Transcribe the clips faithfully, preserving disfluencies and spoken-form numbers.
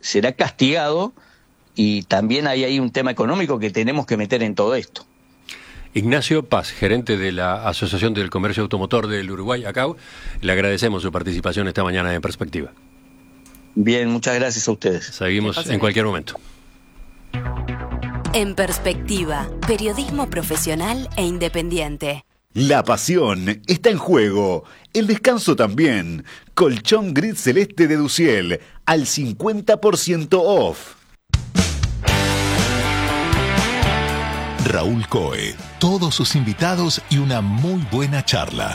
será castigado, y también hay ahí un tema económico que tenemos que meter en todo esto. Ignacio Paz, gerente de la Asociación del Comercio Automotor del Uruguay, A C A U, le agradecemos su participación esta mañana en Perspectiva. Bien, muchas gracias a ustedes. Seguimos en cualquier momento. En Perspectiva, periodismo profesional e independiente. La pasión está en juego, el descanso también. Colchón gris celeste de Duciel, al cincuenta por ciento off. Raúl Coe, todos sus invitados y una muy buena charla.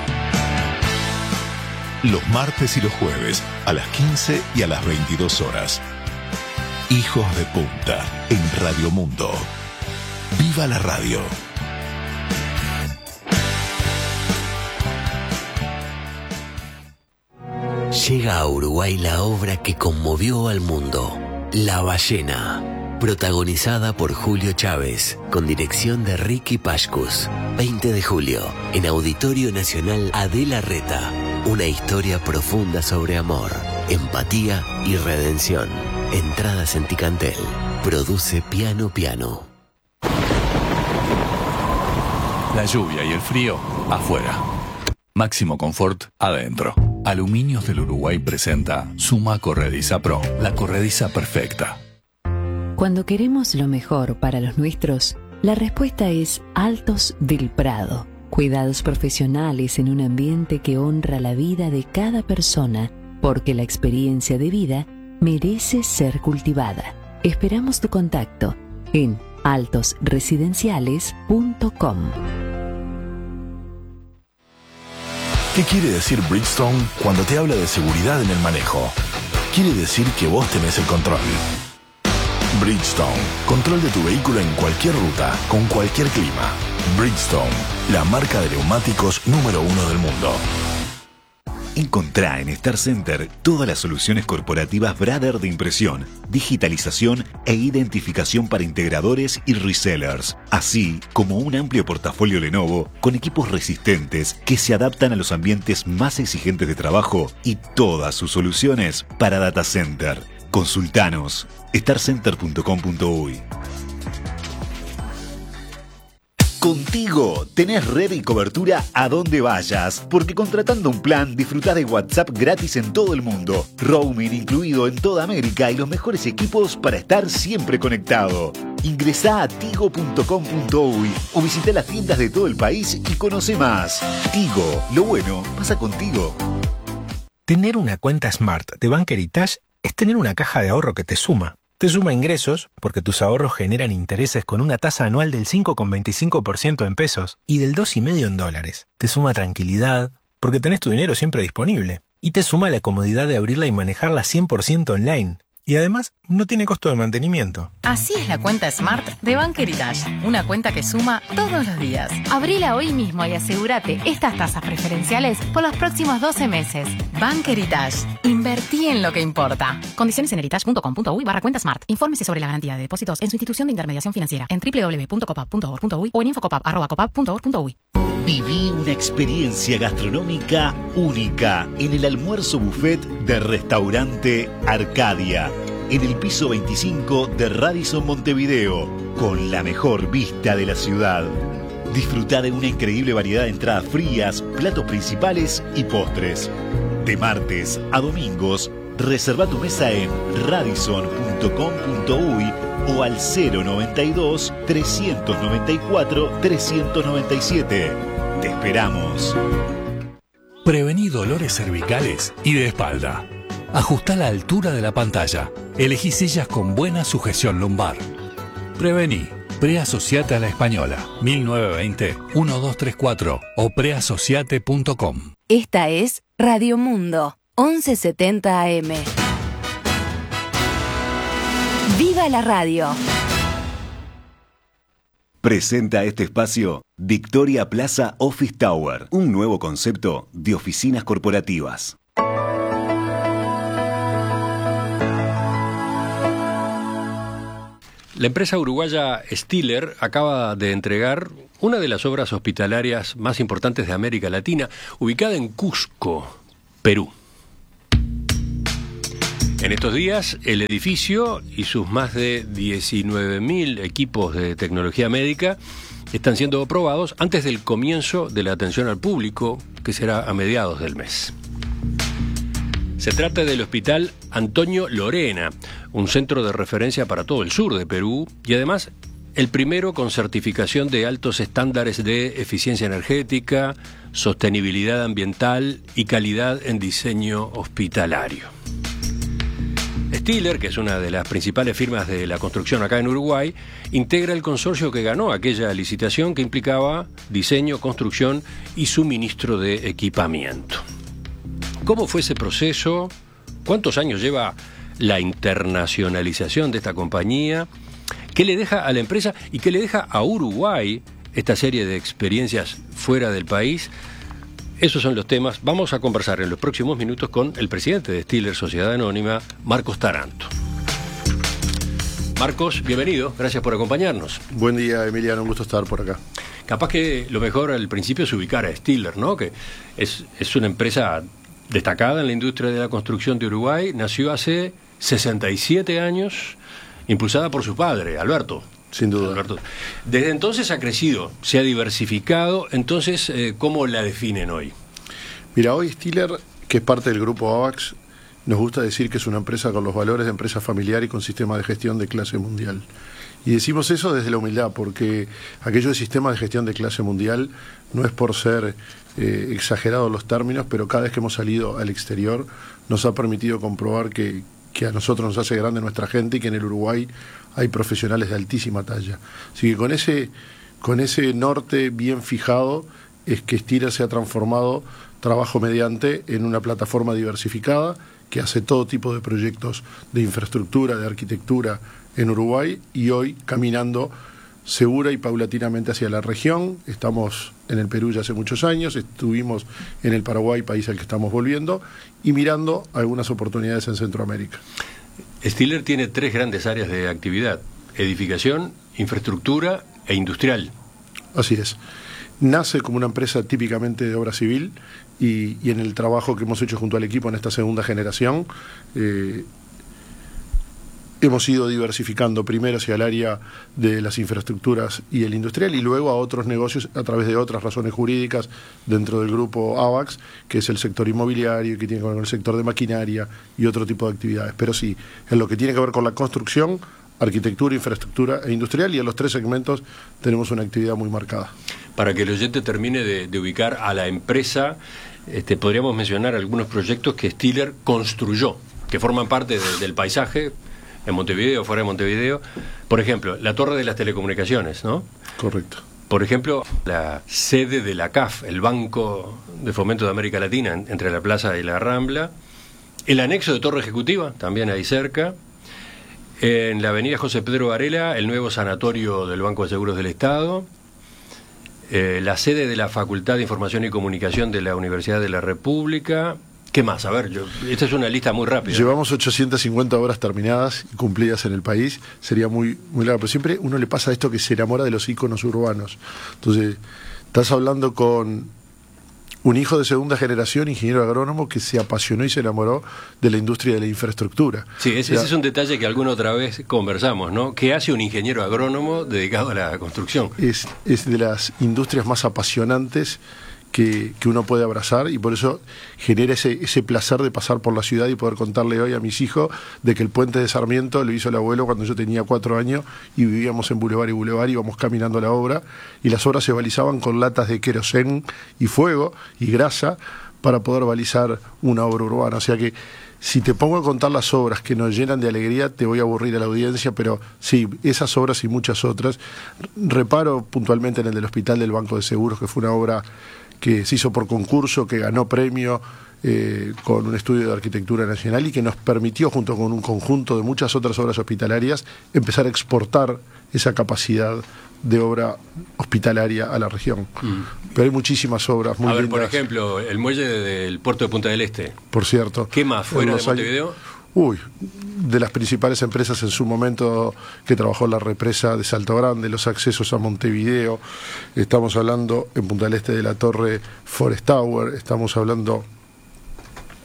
Los martes y los jueves, a las quince y a las veintidós horas. Hijos de Punta, en Radio Mundo. ¡Viva la radio! Llega a Uruguay la obra que conmovió al mundo, La Ballena. Protagonizada por Julio Chávez, con dirección de Ricky Pashkus. veinte de julio, en Auditorio Nacional Adela Reta. Una historia profunda sobre amor, empatía y redención. Entradas en Ticantel. Produce Piano Piano. La lluvia y el frío, afuera. Máximo confort, adentro. Aluminios del Uruguay presenta Suma Corrediza Pro, la corrediza perfecta. Cuando queremos lo mejor para los nuestros, la respuesta es Altos del Prado. Cuidados profesionales en un ambiente que honra la vida de cada persona, porque la experiencia de vida merece ser cultivada. Esperamos tu contacto en altos residenciales punto com. ¿Qué quiere decir Bridgestone cuando te habla de seguridad en el manejo? Quiere decir que vos tenés el control. Bridgestone, control de tu vehículo en cualquier ruta, con cualquier clima. Bridgestone, la marca de neumáticos número uno del mundo. Encontrá en Star Center todas las soluciones corporativas Brother de impresión, digitalización e identificación para integradores y resellers, así como un amplio portafolio Lenovo con equipos resistentes que se adaptan a los ambientes más exigentes de trabajo y todas sus soluciones para data center. Consultanos, star center punto com punto uy. Contigo tenés red y cobertura a donde vayas, porque contratando un plan disfrutás de WhatsApp gratis en todo el mundo, roaming incluido en toda América y los mejores equipos para estar siempre conectado. Ingresá a tigo punto com punto uy o visita las tiendas de todo el país y conoce más. Tigo, lo bueno pasa contigo. Tener una cuenta Smart de Bank Heritage es tener una caja de ahorro que te suma. Te suma ingresos, porque tus ahorros generan intereses con una tasa anual del cinco coma veinticinco por ciento en pesos y del dos coma cinco por ciento en dólares. Te suma tranquilidad, porque tenés tu dinero siempre disponible. Y te suma la comodidad de abrirla y manejarla cien por ciento online. Y además, no tiene costo de mantenimiento. Así es la cuenta Smart de Bank Heritage. Una cuenta que suma todos los días. Abrila hoy mismo y asegúrate estas tasas preferenciales por los próximos doce meses. Bank Heritage. Invertí en lo que importa. Condiciones en heritage punto com punto uy barra cuenta Smart. Infórmese sobre la garantía de depósitos en su institución de intermediación financiera en doble u doble u doble u punto copap punto org punto uy o en infocopap arroba copap punto org punto uy. Viví una experiencia gastronómica única en el almuerzo buffet de Restaurante Arcadia, en el piso veinticinco de Radisson Montevideo, con la mejor vista de la ciudad. Disfruta de una increíble variedad de entradas frías, platos principales y postres. De martes a domingos, reserva tu mesa en radisson punto com punto uy o al cero noventa y dos, trescientos noventa y cuatro, trescientos noventa y siete. Te esperamos. Prevení dolores cervicales y de espalda. Ajustá la altura de la pantalla. Elegí sillas con buena sujeción lumbar. Prevení. Preasociate a la Española. mil novecientos veinte, doce treinta y cuatro o preasociate punto com. Esta es Radio Mundo, once setenta A M. ¡Viva la radio! Presenta este espacio Victoria Plaza Office Tower, un nuevo concepto de oficinas corporativas. La empresa uruguaya Stiller acaba de entregar una de las obras hospitalarias más importantes de América Latina, ubicada en Cusco, Perú. En estos días, el edificio y sus más de diecinueve mil equipos de tecnología médica están siendo aprobados antes del comienzo de la atención al público, que será a mediados del mes. Se trata del Hospital Antonio Lorena, un centro de referencia para todo el sur de Perú y además el primero con certificación de altos estándares de eficiencia energética, sostenibilidad ambiental y calidad en diseño hospitalario. Stiller, que es una de las principales firmas de la construcción acá en Uruguay, integra el consorcio que ganó aquella licitación que implicaba diseño, construcción y suministro de equipamiento. ¿Cómo fue ese proceso? ¿Cuántos años lleva la internacionalización de esta compañía? ¿Qué le deja a la empresa y qué le deja a Uruguay esta serie de experiencias fuera del país? Esos son los temas. Vamos a conversar en los próximos minutos con el presidente de Stiller Sociedad Anónima, Marcos Taranto. Marcos, bienvenido. Gracias por acompañarnos. Buen día, Emiliano. Un gusto estar por acá. Capaz que lo mejor al principio es ubicar a Stiller, ¿no? Que es, es una empresa destacada en la industria de la construcción de Uruguay. Nació hace sesenta y siete años, impulsada por su padre, Alberto. Sin duda. Alberto. Desde entonces ha crecido, se ha diversificado. Entonces, eh, ¿cómo la definen hoy? Mira, hoy Stiller, que es parte del grupo AVAX, nos gusta decir que es una empresa con los valores de empresa familiar y con sistema de gestión de clase mundial. Y decimos eso desde la humildad, porque aquello de sistema de gestión de clase mundial no es por ser eh, exagerados los términos, pero cada vez que hemos salido al exterior nos ha permitido comprobar que, que a nosotros nos hace grande nuestra gente y que en el Uruguay hay profesionales de altísima talla. Así que con ese, con ese norte bien fijado es que Stiller se ha transformado, trabajo mediante, en una plataforma diversificada que hace todo tipo de proyectos de infraestructura, de arquitectura en Uruguay y hoy caminando segura y paulatinamente hacia la región. Estamos en el Perú ya hace muchos años, estuvimos en el Paraguay, país al que estamos volviendo, y mirando algunas oportunidades en Centroamérica. Stiller tiene tres grandes áreas de actividad: edificación, infraestructura e industrial. Así es. Nace como una empresa típicamente de obra civil y, y en el trabajo que hemos hecho junto al equipo en esta segunda generación eh, hemos ido diversificando primero hacia el área de las infraestructuras y el industrial y luego a otros negocios a través de otras razones jurídicas dentro del grupo AVAX, que es el sector inmobiliario, que tiene que ver con el sector de maquinaria y otro tipo de actividades. Pero sí, en lo que tiene que ver con la construcción, arquitectura, infraestructura e industrial, y en los tres segmentos tenemos una actividad muy marcada. Para que el oyente termine de, de ubicar a la empresa, este, podríamos mencionar algunos proyectos que Stiller construyó, que forman parte de, del paisaje en Montevideo, fuera de Montevideo. Por ejemplo, la Torre de las Telecomunicaciones, ¿no? Correcto. Por ejemplo, la sede de la C A F, el Banco de Fomento de América Latina, entre la Plaza y la Rambla. El anexo de Torre Ejecutiva, también ahí cerca. En la avenida José Pedro Varela, el nuevo sanatorio del Banco de Seguros del Estado. Eh, la sede de la Facultad de Información y Comunicación de la Universidad de la República. ¿Qué más? A ver, yo, esta es una lista muy rápida. Llevamos ochocientas cincuenta obras terminadas y cumplidas en el país. Sería muy, muy largo, pero siempre uno le pasa esto que se enamora de los íconos urbanos. Entonces, estás hablando con un hijo de segunda generación, ingeniero agrónomo, que se apasionó y se enamoró de la industria de la infraestructura. Sí, ese, ese es un detalle que alguna otra vez conversamos, ¿no? ¿Qué hace un ingeniero agrónomo dedicado a la construcción? Es, es de las industrias más apasionantes Que, que uno puede abrazar, y por eso genera ese, ese placer de pasar por la ciudad y poder contarle hoy a mis hijos de que el puente de Sarmiento lo hizo el abuelo cuando yo tenía cuatro años y vivíamos en Boulevard y Boulevard, íbamos caminando a la obra y las obras se balizaban con latas de querosén y fuego y grasa para poder balizar una obra urbana. O sea que si te pongo a contar las obras que nos llenan de alegría, te voy a aburrir a la audiencia, pero sí, esas obras y muchas otras. Reparo puntualmente en el del Hospital del Banco de Seguros, que fue una obra que se hizo por concurso, que ganó premio eh, con un estudio de arquitectura nacional y que nos permitió, junto con un conjunto de muchas otras obras hospitalarias, empezar a exportar esa capacidad de obra hospitalaria a la región. Mm. Pero hay muchísimas obras muy A ver, lindas. por ejemplo, el muelle del puerto de Punta del Este. Por cierto. ¿Qué más fuera de Montevideo? Uy, de las principales empresas en su momento que trabajó en la represa de Salto Grande, los accesos a Montevideo, estamos hablando en Punta del Este de la Torre Forest Tower, estamos hablando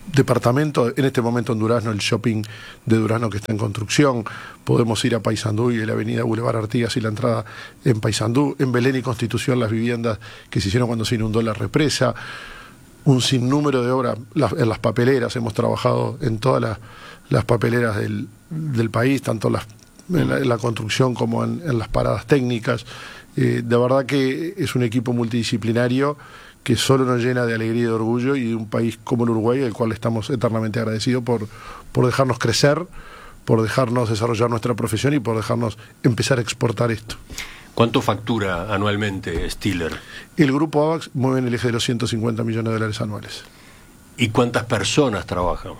departamento, en este momento en Durazno, el shopping de Durazno que está en construcción, podemos ir a Paysandú y la avenida Boulevard Artigas y la entrada en Paysandú, en Belén y Constitución las viviendas que se hicieron cuando se inundó la represa, un sinnúmero de obras las, en las papeleras, hemos trabajado en todas las, las papeleras del, del país, tanto las, en, la, en la construcción como en, en las paradas técnicas, eh, de verdad que es un equipo multidisciplinario que solo nos llena de alegría y de orgullo, y de un país como el Uruguay, al cual estamos eternamente agradecidos por, por dejarnos crecer, por dejarnos desarrollar nuestra profesión y por dejarnos empezar a exportar esto. ¿Cuánto factura anualmente Stiller? El grupo AVAX mueve en el eje de los ciento cincuenta millones de dólares anuales. ¿Y cuántas personas trabajan?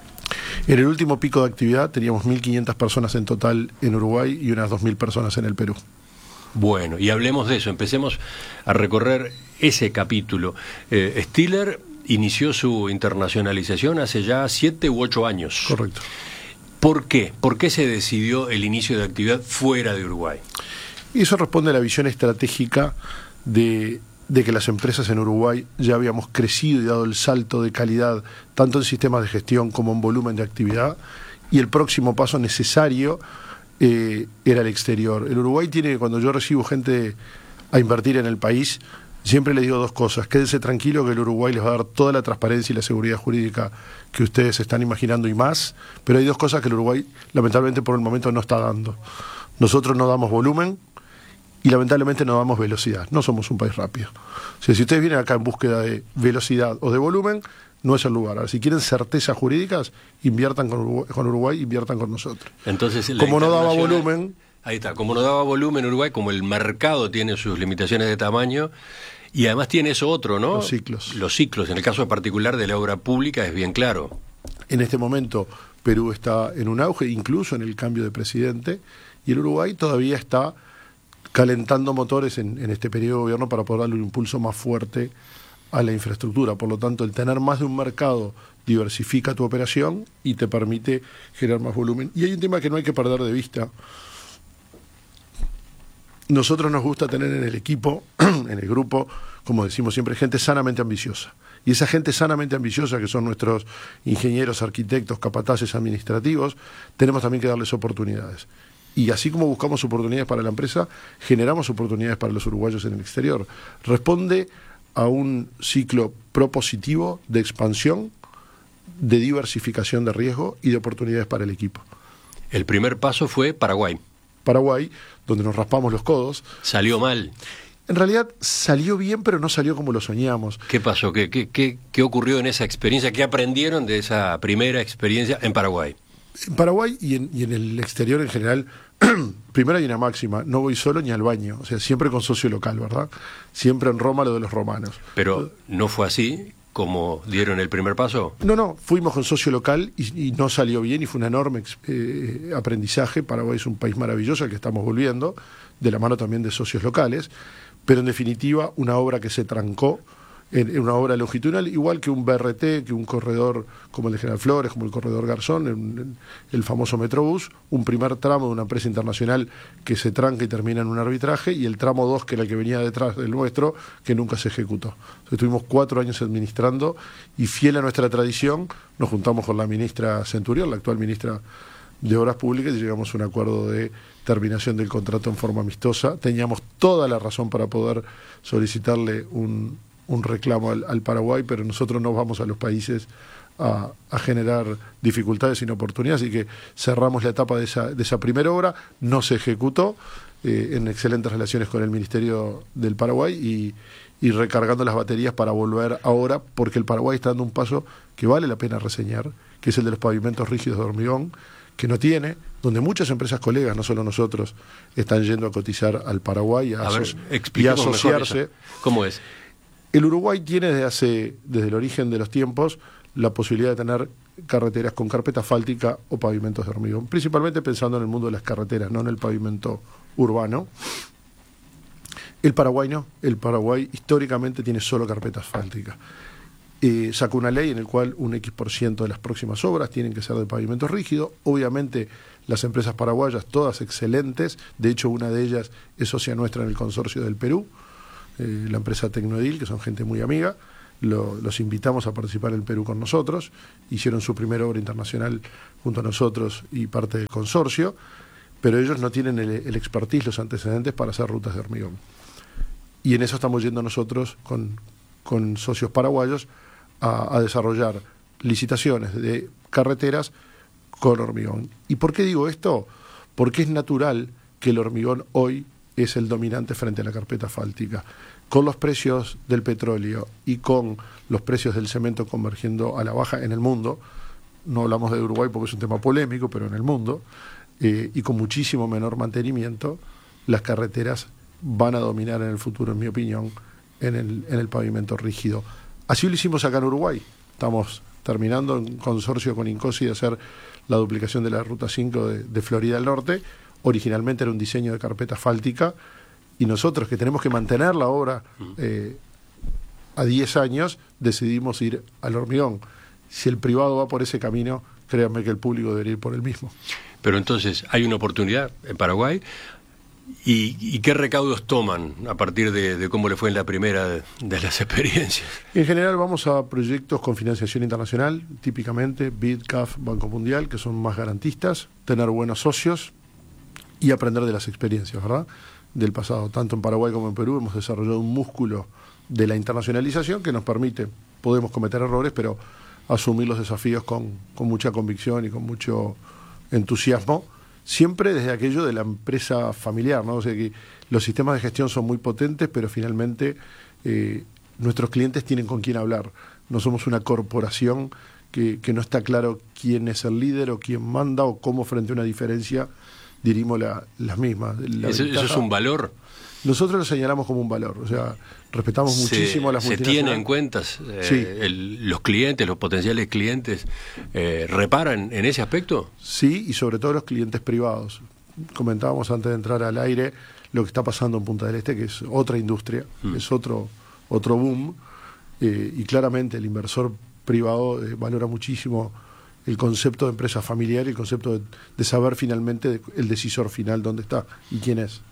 En el último pico de actividad teníamos mil quinientas personas en total en Uruguay y unas dos mil personas en el Perú. Bueno, y hablemos de eso, empecemos a recorrer ese capítulo. Eh, Stiller inició su internacionalización hace ya siete u ocho años. Correcto. ¿Por qué? ¿Por qué se decidió el inicio de actividad fuera de Uruguay? Y eso responde a la visión estratégica de, de que las empresas en Uruguay ya habíamos crecido y dado el salto de calidad, tanto en sistemas de gestión como en volumen de actividad, y el próximo paso necesario eh, era el exterior. El Uruguay tiene, cuando yo recibo gente a invertir en el país, siempre les digo dos cosas: quédense tranquilo que el Uruguay les va a dar toda la transparencia y la seguridad jurídica que ustedes están imaginando y más, pero hay dos cosas que el Uruguay lamentablemente por el momento no está dando. Nosotros no damos volumen y lamentablemente no damos velocidad, no somos un país rápido. O sea, si ustedes vienen acá en búsqueda de velocidad o de volumen, no es el lugar. Ahora, si quieren certezas jurídicas, inviertan con Uruguay, con Uruguay inviertan con nosotros. Entonces, como no daba volumen... Ahí está, como no daba volumen Uruguay, como el mercado tiene sus limitaciones de tamaño, y además tiene eso otro, ¿no? Los ciclos. Los ciclos, en el caso particular de la obra pública es bien claro. En este momento Perú está en un auge, incluso en el cambio de presidente, y el Uruguay todavía está calentando motores en, en este periodo de gobierno para poder darle un impulso más fuerte a la infraestructura. Por lo tanto, el tener más de un mercado diversifica tu operación y te permite generar más volumen. Y hay un tema que no hay que perder de vista. Nosotros nos gusta tener en el equipo, en el grupo, como decimos siempre, gente sanamente ambiciosa. Y esa gente sanamente ambiciosa, que son nuestros ingenieros, arquitectos, capataces administrativos, tenemos también que darles oportunidades. Y así como buscamos oportunidades para la empresa, generamos oportunidades para los uruguayos en el exterior. Responde a un ciclo propositivo de expansión, de diversificación de riesgo y de oportunidades para el equipo. El primer paso fue Paraguay. Paraguay, donde nos raspamos los codos. Salió mal. En realidad salió bien, pero no salió como lo soñamos. ¿Qué pasó? ¿Qué, qué, qué, qué ocurrió en esa experiencia? ¿Qué aprendieron de esa primera experiencia en Paraguay? En Paraguay y en, y en el exterior en general, primero hay una máxima: no voy solo ni al baño. O sea, siempre con socio local, ¿verdad? Siempre en Roma lo de los romanos. Pero no fue así como dieron el primer paso. No, no, fuimos con socio local y, y no salió bien, y fue un enorme eh, aprendizaje. Paraguay es un país maravilloso al que estamos volviendo, de la mano también de socios locales, pero en definitiva una obra que se trancó, en una obra longitudinal, igual que un B R T, que un corredor como el de General Flores, como el corredor Garzón, el, el famoso Metrobús, un primer tramo de una empresa internacional que se tranca y termina en un arbitraje, y el tramo dos, que era el que venía detrás del nuestro, que nunca se ejecutó. Entonces, estuvimos cuatro años administrando, y fiel a nuestra tradición, nos juntamos con la ministra Centurión, la actual ministra de Obras Públicas, y llegamos a un acuerdo de terminación del contrato en forma amistosa. Teníamos toda la razón para poder solicitarle un un reclamo al, al Paraguay, pero nosotros no vamos a los países a, a generar dificultades sino oportunidades, así que cerramos la etapa de esa, de esa primera obra. No se ejecutó, eh, en excelentes relaciones con el Ministerio del Paraguay y, y recargando las baterías para volver ahora, porque el Paraguay está dando un paso que vale la pena reseñar, que es el de los pavimentos rígidos de hormigón, que no tiene, donde muchas empresas colegas, no solo nosotros, están yendo a cotizar al Paraguay a, a, ver, y a asociarse. ¿Cómo es? El Uruguay tiene desde hace, desde el origen de los tiempos, la posibilidad de tener carreteras con carpeta asfáltica o pavimentos de hormigón, principalmente pensando en el mundo de las carreteras, no en el pavimento urbano. El Paraguay no, el Paraguay históricamente tiene solo carpeta asfáltica. Eh, sacó una ley en la cual un X por ciento de las próximas obras tienen que ser de pavimento rígido. Obviamente las empresas paraguayas, todas excelentes, de hecho una de ellas es socia nuestra en el consorcio del Perú, Eh, la empresa Tecnoedil, que son gente muy amiga, lo, los invitamos a participar en el Perú con nosotros, hicieron su primera obra internacional junto a nosotros y parte del consorcio, pero ellos no tienen el, el expertise, los antecedentes para hacer rutas de hormigón. Y en eso estamos yendo nosotros con, con socios paraguayos a, a desarrollar licitaciones de carreteras con hormigón. ¿Y por qué digo esto? Porque es natural que el hormigón hoy es el dominante frente a la carpeta asfáltica. Con los precios del petróleo y con los precios del cemento convergiendo a la baja en el mundo, no hablamos de Uruguay porque es un tema polémico, pero en el mundo, eh, y con muchísimo menor mantenimiento, las carreteras van a dominar en el futuro, en mi opinión, en el, en el pavimento rígido. Así lo hicimos acá en Uruguay. Estamos terminando en consorcio con Incosi de hacer la duplicación de la Ruta cinco de, de Florida al Norte. Originalmente era un diseño de carpeta asfáltica, y nosotros, que tenemos que mantener la obra eh, a diez años, decidimos ir al hormigón. Si el privado va por ese camino, créanme que el público debería ir por el mismo. Pero entonces, hay una oportunidad en Paraguay. ¿Y, y qué recaudos toman a partir de, de cómo le fue en la primera de, de las experiencias? En general vamos a proyectos con financiación internacional, típicamente B I D, C A F, Banco Mundial, que son más garantistas, tener buenos socios y aprender de las experiencias, ¿verdad?, del pasado. Tanto en Paraguay como en Perú hemos desarrollado un músculo de la internacionalización que nos permite, podemos cometer errores, pero asumir los desafíos con, con mucha convicción y con mucho entusiasmo, siempre desde aquello de la empresa familiar, ¿no? O sea que los sistemas de gestión son muy potentes, pero finalmente eh, nuestros clientes tienen con quién hablar. No somos una corporación que, que no está claro quién es el líder o quién manda o cómo frente a una diferencia dirimos la, las mismas. La ¿Eso, ¿Eso es un valor? Nosotros lo señalamos como un valor, o sea, respetamos se, muchísimo a las ¿Se multinacionales. tiene en cuenta eh, sí. el, los clientes, los potenciales clientes, eh, reparan en ese aspecto? Sí, y sobre todo los clientes privados. Comentábamos antes de entrar al aire lo que está pasando en Punta del Este, que es otra industria, mm. es otro, otro boom, eh, y claramente el inversor privado eh, valora muchísimo el concepto de empresa familiar y el concepto de, de saber finalmente de, el decisor final dónde está y quién es.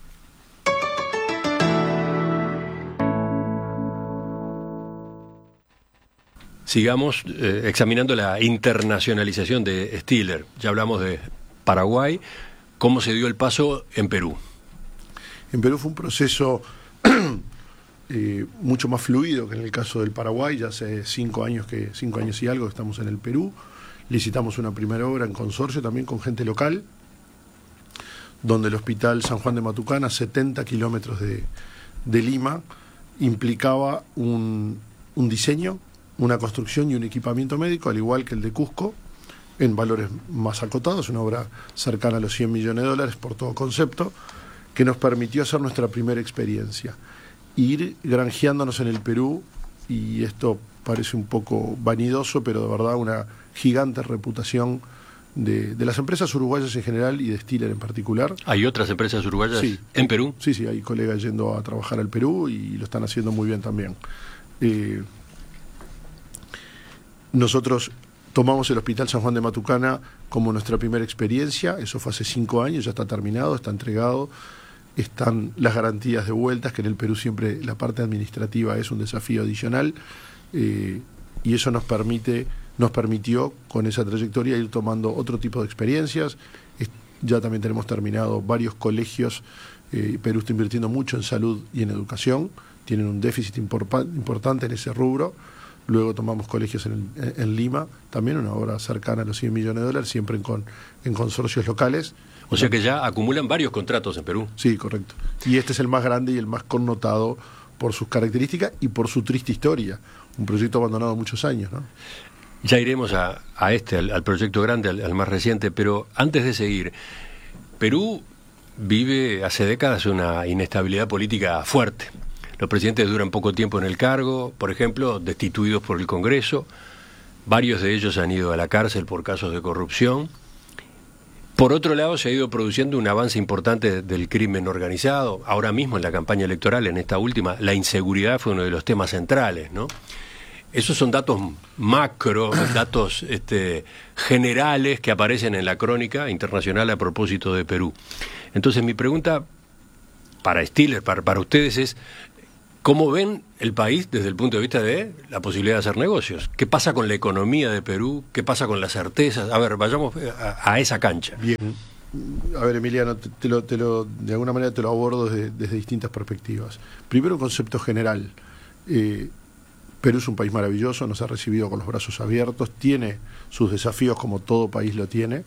Sigamos eh, examinando la internacionalización de Stiller. Ya hablamos de Paraguay. ¿Cómo se dio el paso en Perú? En Perú fue un proceso eh, mucho más fluido que en el caso del Paraguay. Ya hace cinco años, que cinco años y algo que estamos en el Perú. Licitamos una primera obra en consorcio también con gente local, donde el Hospital San Juan de Matucana, setenta kilómetros de, de Lima, implicaba un, un diseño, una construcción y un equipamiento médico, al igual que el de Cusco, en valores más acotados, una obra cercana a los cien millones de dólares por todo concepto, que nos permitió hacer nuestra primera experiencia. Ir granjeándonos en el Perú, y esto parece un poco vanidoso, pero de verdad una gigante reputación de, de las empresas uruguayas en general y de Stiller en particular. ¿Hay otras empresas uruguayas sí, en Perú? Sí, sí, hay colegas yendo a trabajar al Perú y lo están haciendo muy bien también. Eh, nosotros tomamos el Hospital San Juan de Matucana como nuestra primera experiencia, eso fue hace cinco años, ya está terminado, está entregado, están las garantías de vueltas, que en el Perú siempre la parte administrativa es un desafío adicional, eh, y eso nos permite, nos permitió con esa trayectoria ir tomando otro tipo de experiencias. Ya también tenemos terminado varios colegios, eh, Perú está invirtiendo mucho en salud y en educación, tienen un déficit import- importante en ese rubro. Luego tomamos colegios en, en Lima, también una obra cercana a los cien millones de dólares, siempre en, con, en consorcios locales. O sea que ya acumulan varios contratos en Perú. Sí, correcto. Y este es el más grande y el más connotado por sus características y por su triste historia. Un proyecto abandonado muchos años, ¿no? Ya iremos a, a este, al, al proyecto grande, al, al más reciente, pero antes de seguir, Perú vive hace décadas una inestabilidad política fuerte. Los presidentes duran poco tiempo en el cargo, por ejemplo, destituidos por el Congreso. Varios de ellos han ido a la cárcel por casos de corrupción. Por otro lado, se ha ido produciendo un avance importante del crimen organizado. Ahora mismo en la campaña electoral, en esta última, la inseguridad fue uno de los temas centrales, ¿no? Esos son datos macro, datos este, generales que aparecen en la crónica internacional a propósito de Perú. Entonces mi pregunta para Stiller, para, para ustedes es, ¿Cómo ven el país desde el punto de vista de la posibilidad de hacer negocios? ¿Qué pasa con la economía de Perú? ¿Qué pasa con las certezas? A ver, vayamos a, a esa cancha. Bien. A ver, Emiliano, te, te lo, te lo, de alguna manera te lo abordo desde, desde distintas perspectivas. Primero, un concepto general. Eh, Perú es un país maravilloso, nos ha recibido con los brazos abiertos, tiene sus desafíos como todo país lo tiene,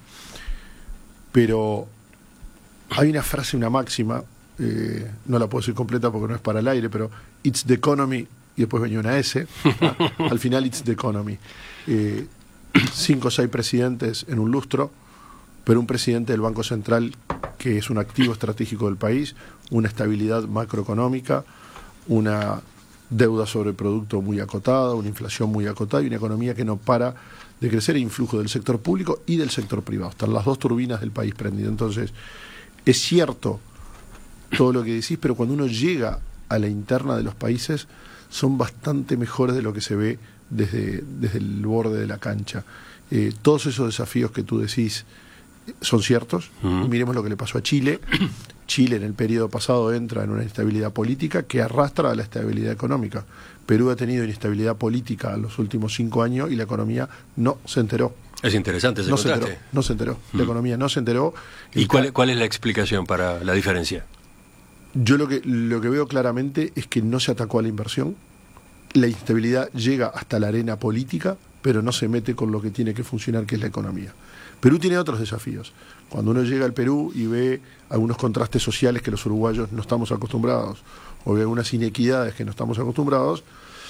pero hay una frase, una máxima, eh, no la puedo decir completa porque no es para el aire, pero it's the economy, y después venía una S, ¿no? Al final it's the economy. Eh, cinco o seis presidentes en un lustro, pero un presidente del Banco Central que es un activo estratégico del país, una estabilidad macroeconómica, una deuda sobre producto muy acotada, una inflación muy acotada y una economía que no para de crecer, e influjo del sector público y del sector privado. Están las dos turbinas del país prendidas. Entonces, es cierto todo lo que decís, pero cuando uno llega a la interna de los países, son bastante mejores de lo que se ve desde, desde el borde de la cancha. Eh, todos esos desafíos que tú decís son ciertos. Uh-huh. Miremos lo que le pasó a Chile. Chile en el periodo pasado entra en una inestabilidad política que arrastra a la estabilidad económica. Perú ha tenido inestabilidad política en los últimos cinco años y la economía no se enteró. Es interesante ese no contraste. Se enteró, no se enteró. Uh-huh. La economía no se enteró. ¿Y cuál, cuál es la explicación para la diferencia? Yo lo que, lo que veo claramente es que no se atacó a la inversión. La instabilidad llega hasta la arena política, pero no se mete con lo que tiene que funcionar, que es la economía. Perú tiene otros desafíos. Cuando uno llega al Perú y ve algunos contrastes sociales que los uruguayos no estamos acostumbrados, o ve algunas inequidades que no estamos acostumbrados,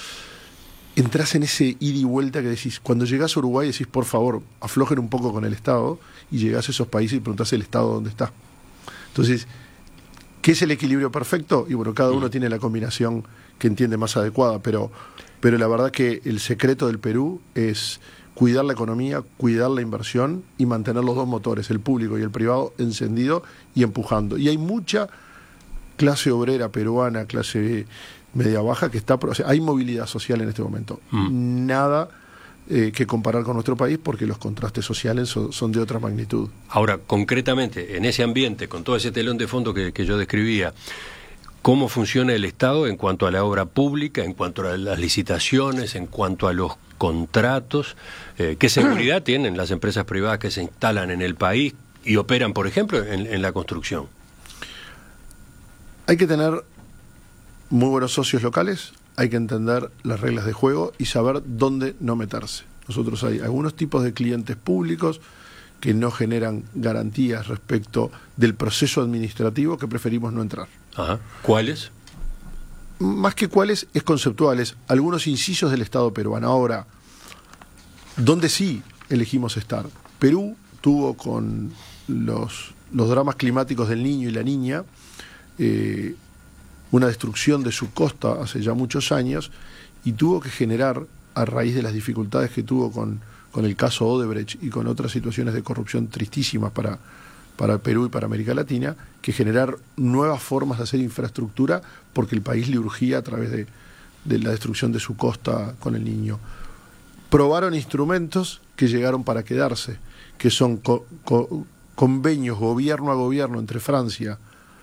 entras en ese ida y vuelta que decís, cuando llegás a Uruguay decís, por favor, aflojen un poco con el Estado, y llegás a esos países y preguntás el Estado dónde está. Entonces, ¿qué es el equilibrio perfecto? Y bueno, cada uno tiene la combinación que entiende más adecuada, pero, pero la verdad que el secreto del Perú es cuidar la economía, cuidar la inversión y mantener los dos motores, el público y el privado, encendido y empujando. Y hay mucha clase obrera peruana, clase media baja, que está... O sea, hay movilidad social en este momento. Mm. Nada eh, que comparar con nuestro país, porque los contrastes sociales son, son de otra magnitud. Ahora, concretamente, en ese ambiente, con todo ese telón de fondo que, que yo describía, ¿cómo funciona el Estado en cuanto a la obra pública, en cuanto a las licitaciones, en cuanto a los contratos? Eh, ¿Qué seguridad tienen las empresas privadas que se instalan en el país y operan, por ejemplo, en, en la construcción? Hay que tener muy buenos socios locales, hay que entender las reglas de juego y saber dónde no meterse. Nosotros hay algunos tipos de clientes públicos que no generan garantías respecto del proceso administrativo que preferimos no entrar. Ajá. ¿Cuáles? Más que cuáles, es conceptuales. Algunos incisos del Estado peruano. Ahora, ¿dónde sí elegimos estar? Perú tuvo con los, los dramas climáticos del niño y la niña eh, una destrucción de su costa hace ya muchos años, y tuvo que generar, a raíz de las dificultades que tuvo con, con el caso Odebrecht y con otras situaciones de corrupción tristísimas para, para Perú y para América Latina, que generar nuevas formas de hacer infraestructura, porque el país le urgía a través de, de la destrucción de su costa con el niño. Probaron instrumentos que llegaron para quedarse, que son co co convenios gobierno a gobierno entre Francia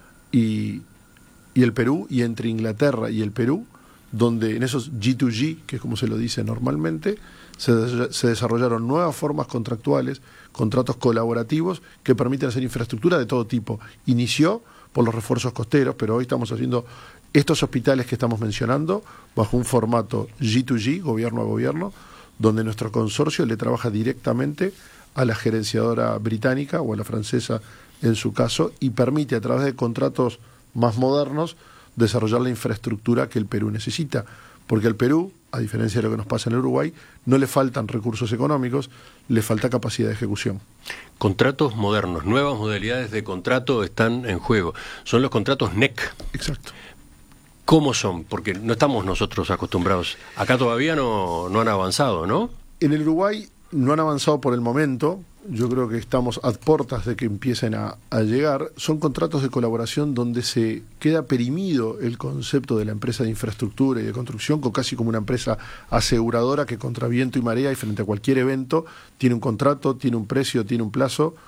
y, y el Perú, y entre Inglaterra y el Perú, donde en esos G dos G, que es como se lo dice normalmente, se, se desarrollaron nuevas formas contractuales, contratos colaborativos que permiten hacer infraestructura de todo tipo. Inició por los refuerzos costeros, pero hoy estamos haciendo estos hospitales que estamos mencionando bajo un formato G dos G, gobierno a gobierno, donde nuestro consorcio le trabaja directamente a la gerenciadora británica o a la francesa en su caso, y permite a través de contratos más modernos desarrollar la infraestructura que el Perú necesita, porque al Perú, a diferencia de lo que nos pasa en el Uruguay, no le faltan recursos económicos, le falta capacidad de ejecución. Contratos modernos, nuevas modalidades de contrato están en juego. Son los contratos N E C. Exacto. ¿Cómo son? Porque no estamos nosotros acostumbrados. Acá todavía no, no han avanzado, ¿no? En el Uruguay no han avanzado por el momento. Yo creo que estamos a puertas de que empiecen a, a llegar. Son contratos de colaboración donde se queda perimido el concepto de la empresa de infraestructura y de construcción, con casi como una empresa aseguradora que contra viento y marea y frente a cualquier evento tiene un contrato, tiene un precio, tiene un plazo,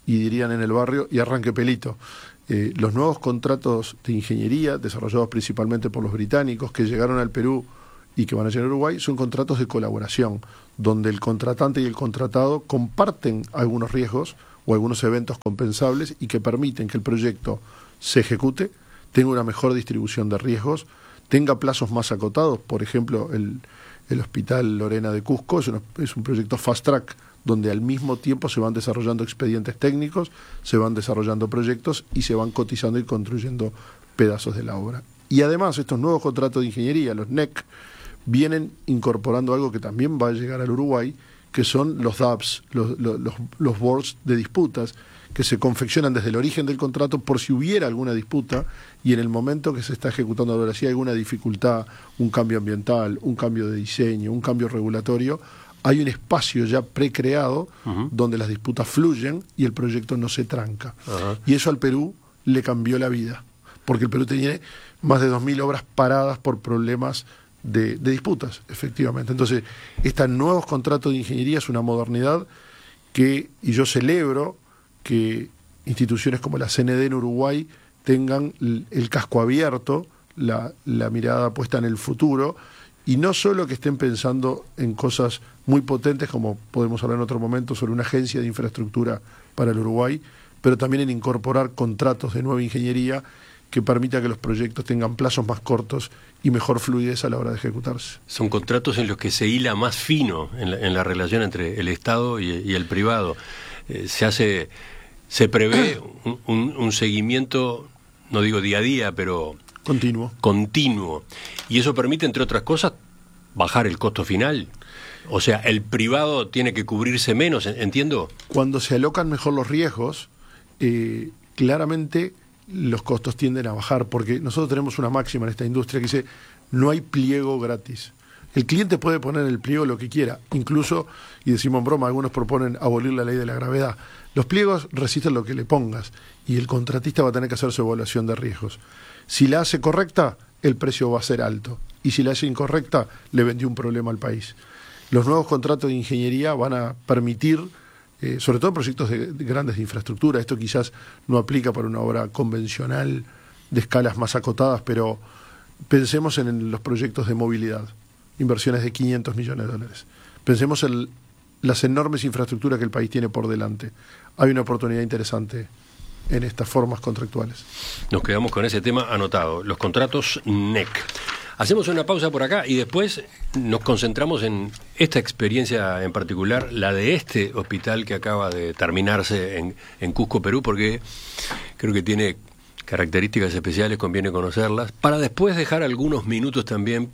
y dirían en el barrio, y arranque pelito. Eh, los nuevos contratos de ingeniería, desarrollados principalmente por los británicos, que llegaron al Perú y que van a llegar a Uruguay, son contratos de colaboración, donde el contratante y el contratado comparten algunos riesgos o algunos eventos compensables y que permiten que el proyecto se ejecute, tenga una mejor distribución de riesgos, tenga plazos más acotados. Por ejemplo, el, el Hospital Lorena de Cusco es, una, es un proyecto fast track, donde al mismo tiempo se van desarrollando expedientes técnicos, se van desarrollando proyectos y se van cotizando y construyendo pedazos de la obra. Y además estos nuevos contratos de ingeniería, los N E C, vienen incorporando algo que también va a llegar al Uruguay, que son los D A Bs, los, los, los, los boards de disputas, que se confeccionan desde el origen del contrato por si hubiera alguna disputa y en el momento que se está ejecutando ahora, si hay alguna dificultad, un cambio ambiental, un cambio de diseño, un cambio regulatorio, hay un espacio ya precreado uh-huh. donde las disputas fluyen y el proyecto no se tranca. Uh-huh. Y eso al Perú le cambió la vida, porque el Perú tiene más de dos mil obras paradas por problemas de, de disputas, efectivamente. Entonces, estos nuevos contratos de ingeniería es una modernidad que, y yo celebro que instituciones como la C N D en Uruguay tengan el, el casco abierto, la, la mirada puesta en el futuro, y no solo que estén pensando en cosas muy potentes, como podemos hablar en otro momento, sobre una agencia de infraestructura para el Uruguay, pero también en incorporar contratos de nueva ingeniería que permita que los proyectos tengan plazos más cortos y mejor fluidez a la hora de ejecutarse. Son contratos en los que se hila más fino en la, en la relación entre el Estado y, y el privado. Eh, se hace, se prevé un, un, un seguimiento, no digo día a día, pero continuo. Continuo. Y eso permite, entre otras cosas, bajar el costo final. O sea, el privado tiene que cubrirse menos, ¿entiendo? Cuando se alocan mejor los riesgos, eh, claramente los costos tienden a bajar, porque nosotros tenemos una máxima en esta industria que dice, no hay pliego gratis. El cliente puede poner en el pliego lo que quiera, incluso, y decimos en broma, algunos proponen abolir la ley de la gravedad. Los pliegos resisten lo que le pongas, y el contratista va a tener que hacer su evaluación de riesgos. Si la hace correcta, el precio va a ser alto, y si la hace incorrecta, le vendió un problema al país. Los nuevos contratos de ingeniería van a permitir, eh, sobre todo proyectos de, de grandes de infraestructura, esto quizás no aplica para una obra convencional de escalas más acotadas, pero pensemos en los proyectos de movilidad, inversiones de quinientos millones de dólares. Pensemos en las enormes infraestructuras que el país tiene por delante. Hay una oportunidad interesante en estas formas contractuales. Nos quedamos con ese tema anotado, los contratos N E C. Hacemos una pausa por acá y después nos concentramos en esta experiencia en particular, la de este hospital que acaba de terminarse en, en Cusco, Perú, porque creo que tiene características especiales, conviene conocerlas, para después dejar algunos minutos también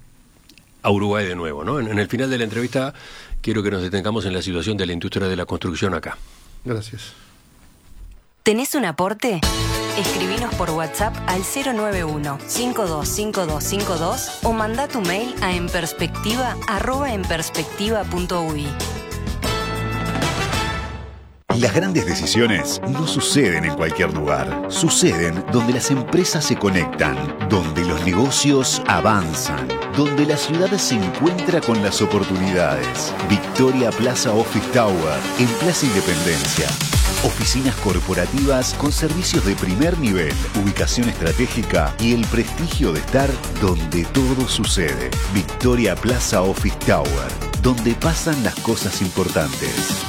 a Uruguay de nuevo, ¿no? En, en el final de la entrevista quiero que nos detengamos en la situación de la industria de la construcción acá. Gracias. ¿Tenés un aporte? Escribinos por WhatsApp al cero nueve uno, cinco dos cinco dos cinco dos o manda tu mail a enperspectiva arroba enperspectiva punto u i. Las grandes decisiones no suceden en cualquier lugar. Suceden donde las empresas se conectan, donde los negocios avanzan, donde la ciudad se encuentra con las oportunidades. Victoria Plaza Office Tower, en Plaza Independencia. Oficinas corporativas con servicios de primer nivel, ubicación estratégica y el prestigio de estar donde todo sucede. Victoria Plaza Office Tower, donde pasan las cosas importantes.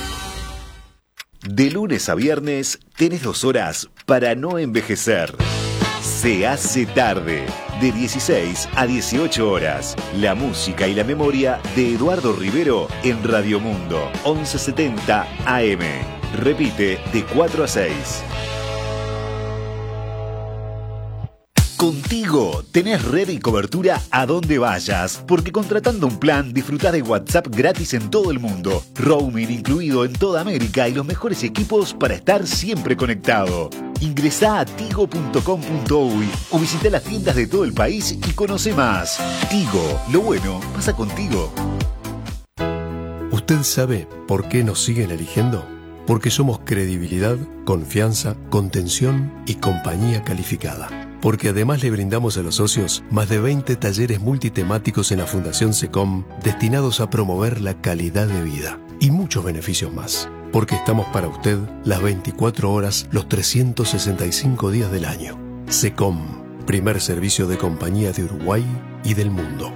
De lunes a viernes tenés dos horas para no envejecer. Se hace tarde, de dieciséis a dieciocho horas. La música y la memoria de Eduardo Rivero en Radio Mundo, once setenta A M. Repite de cuatro a seis. Contigo tenés red y cobertura a donde vayas, porque contratando un plan disfrutás de WhatsApp gratis en todo el mundo, roaming incluido en toda América y los mejores equipos para estar siempre conectado. Ingresá a tigo punto com punto u y o visita las tiendas de todo el país y conoce más. Tigo, lo bueno pasa contigo. ¿Usted sabe por qué nos siguen eligiendo? Porque somos credibilidad, confianza, contención y compañía calificada. Porque además le brindamos a los socios más de veinte talleres multitemáticos en la Fundación SECOM destinados a promover la calidad de vida. y muchos beneficios más. Porque estamos para usted las veinticuatro horas, los trescientos sesenta y cinco días del año. SECOM, primer servicio de compañía de Uruguay y del mundo.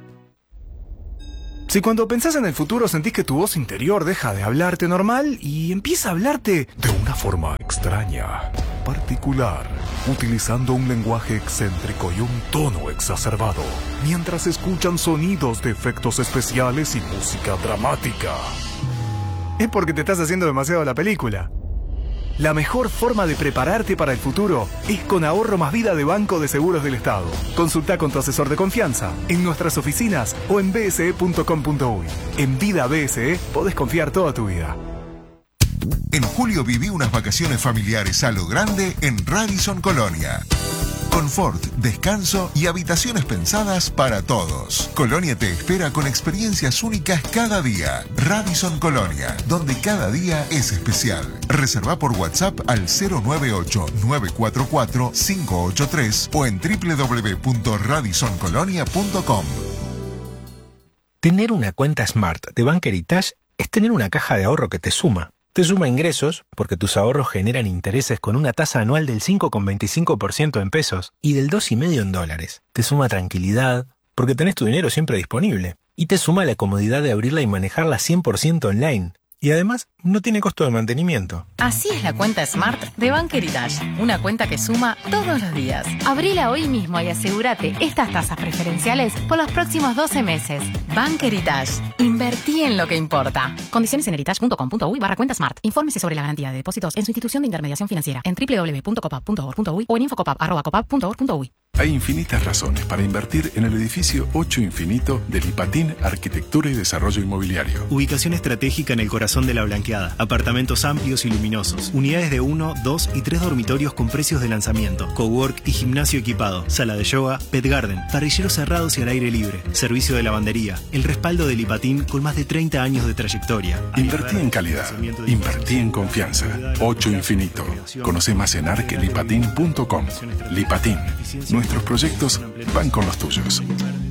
Si cuando pensás en el futuro sentís que tu voz interior deja de hablarte normal y empieza a hablarte de una forma extraña, particular, utilizando un lenguaje excéntrico y un tono exacerbado, mientras escuchan sonidos de efectos especiales y música dramática, es porque te estás haciendo demasiado la película. La mejor forma de prepararte para el futuro es con Ahorro Más Vida de Banco de Seguros del Estado. Consulta con tu asesor de confianza en nuestras oficinas o en b s e punto com punto u y. En Vida B S E podés confiar toda tu vida. En julio viví unas vacaciones familiares a lo grande en Radisson Colonia. Confort, descanso y habitaciones pensadas para todos. Colonia te espera con experiencias únicas cada día. Radisson Colonia, donde cada día es especial. Reserva por WhatsApp al cero nueve ocho, nueve cuatro cuatro, cinco ocho tres o en doble u doble u doble u punto radisson colonia punto com. Tener una cuenta Smart de Bank Heritage es tener una caja de ahorro que te suma. Te suma ingresos, porque tus ahorros generan intereses con una tasa anual del cinco coma veinticinco por ciento en pesos y del dos coma cinco por ciento en dólares. Te suma tranquilidad, porque tenés tu dinero siempre disponible. Y te suma la comodidad de abrirla y manejarla cien por ciento online. Y además, no tiene costo de mantenimiento. Así es la cuenta Smart de Bank Heritage, una cuenta que suma todos los días. Abrila hoy mismo y asegúrate estas tasas preferenciales por los próximos doce meses. Bank Heritage, invertí en lo que importa. Condiciones en heritage punto com punto u y barra cuenta Smart. Infórmese sobre la garantía de depósitos en su institución de intermediación financiera en doble u doble u doble u punto copap punto org punto u y o en infocopap arroba copap punto org punto u y. Hay infinitas razones para invertir en el edificio ocho Infinito del Lipatín Arquitectura y Desarrollo Inmobiliario. Ubicación estratégica en el corazón de la Blanqueada. Apartamentos amplios y luminosos. Unidades de uno, dos y tres dormitorios con precios de lanzamiento. Cowork y gimnasio equipado. Sala de yoga, pet garden. Parrilleros cerrados y al aire libre. Servicio de lavandería. El respaldo del Lipatín con más de treinta años de trayectoria. Invertí en calidad. Invertí en confianza. ocho Infinito. Conoce más en arquelipatín punto com. Lipatín. Nuestros proyectos van con los tuyos.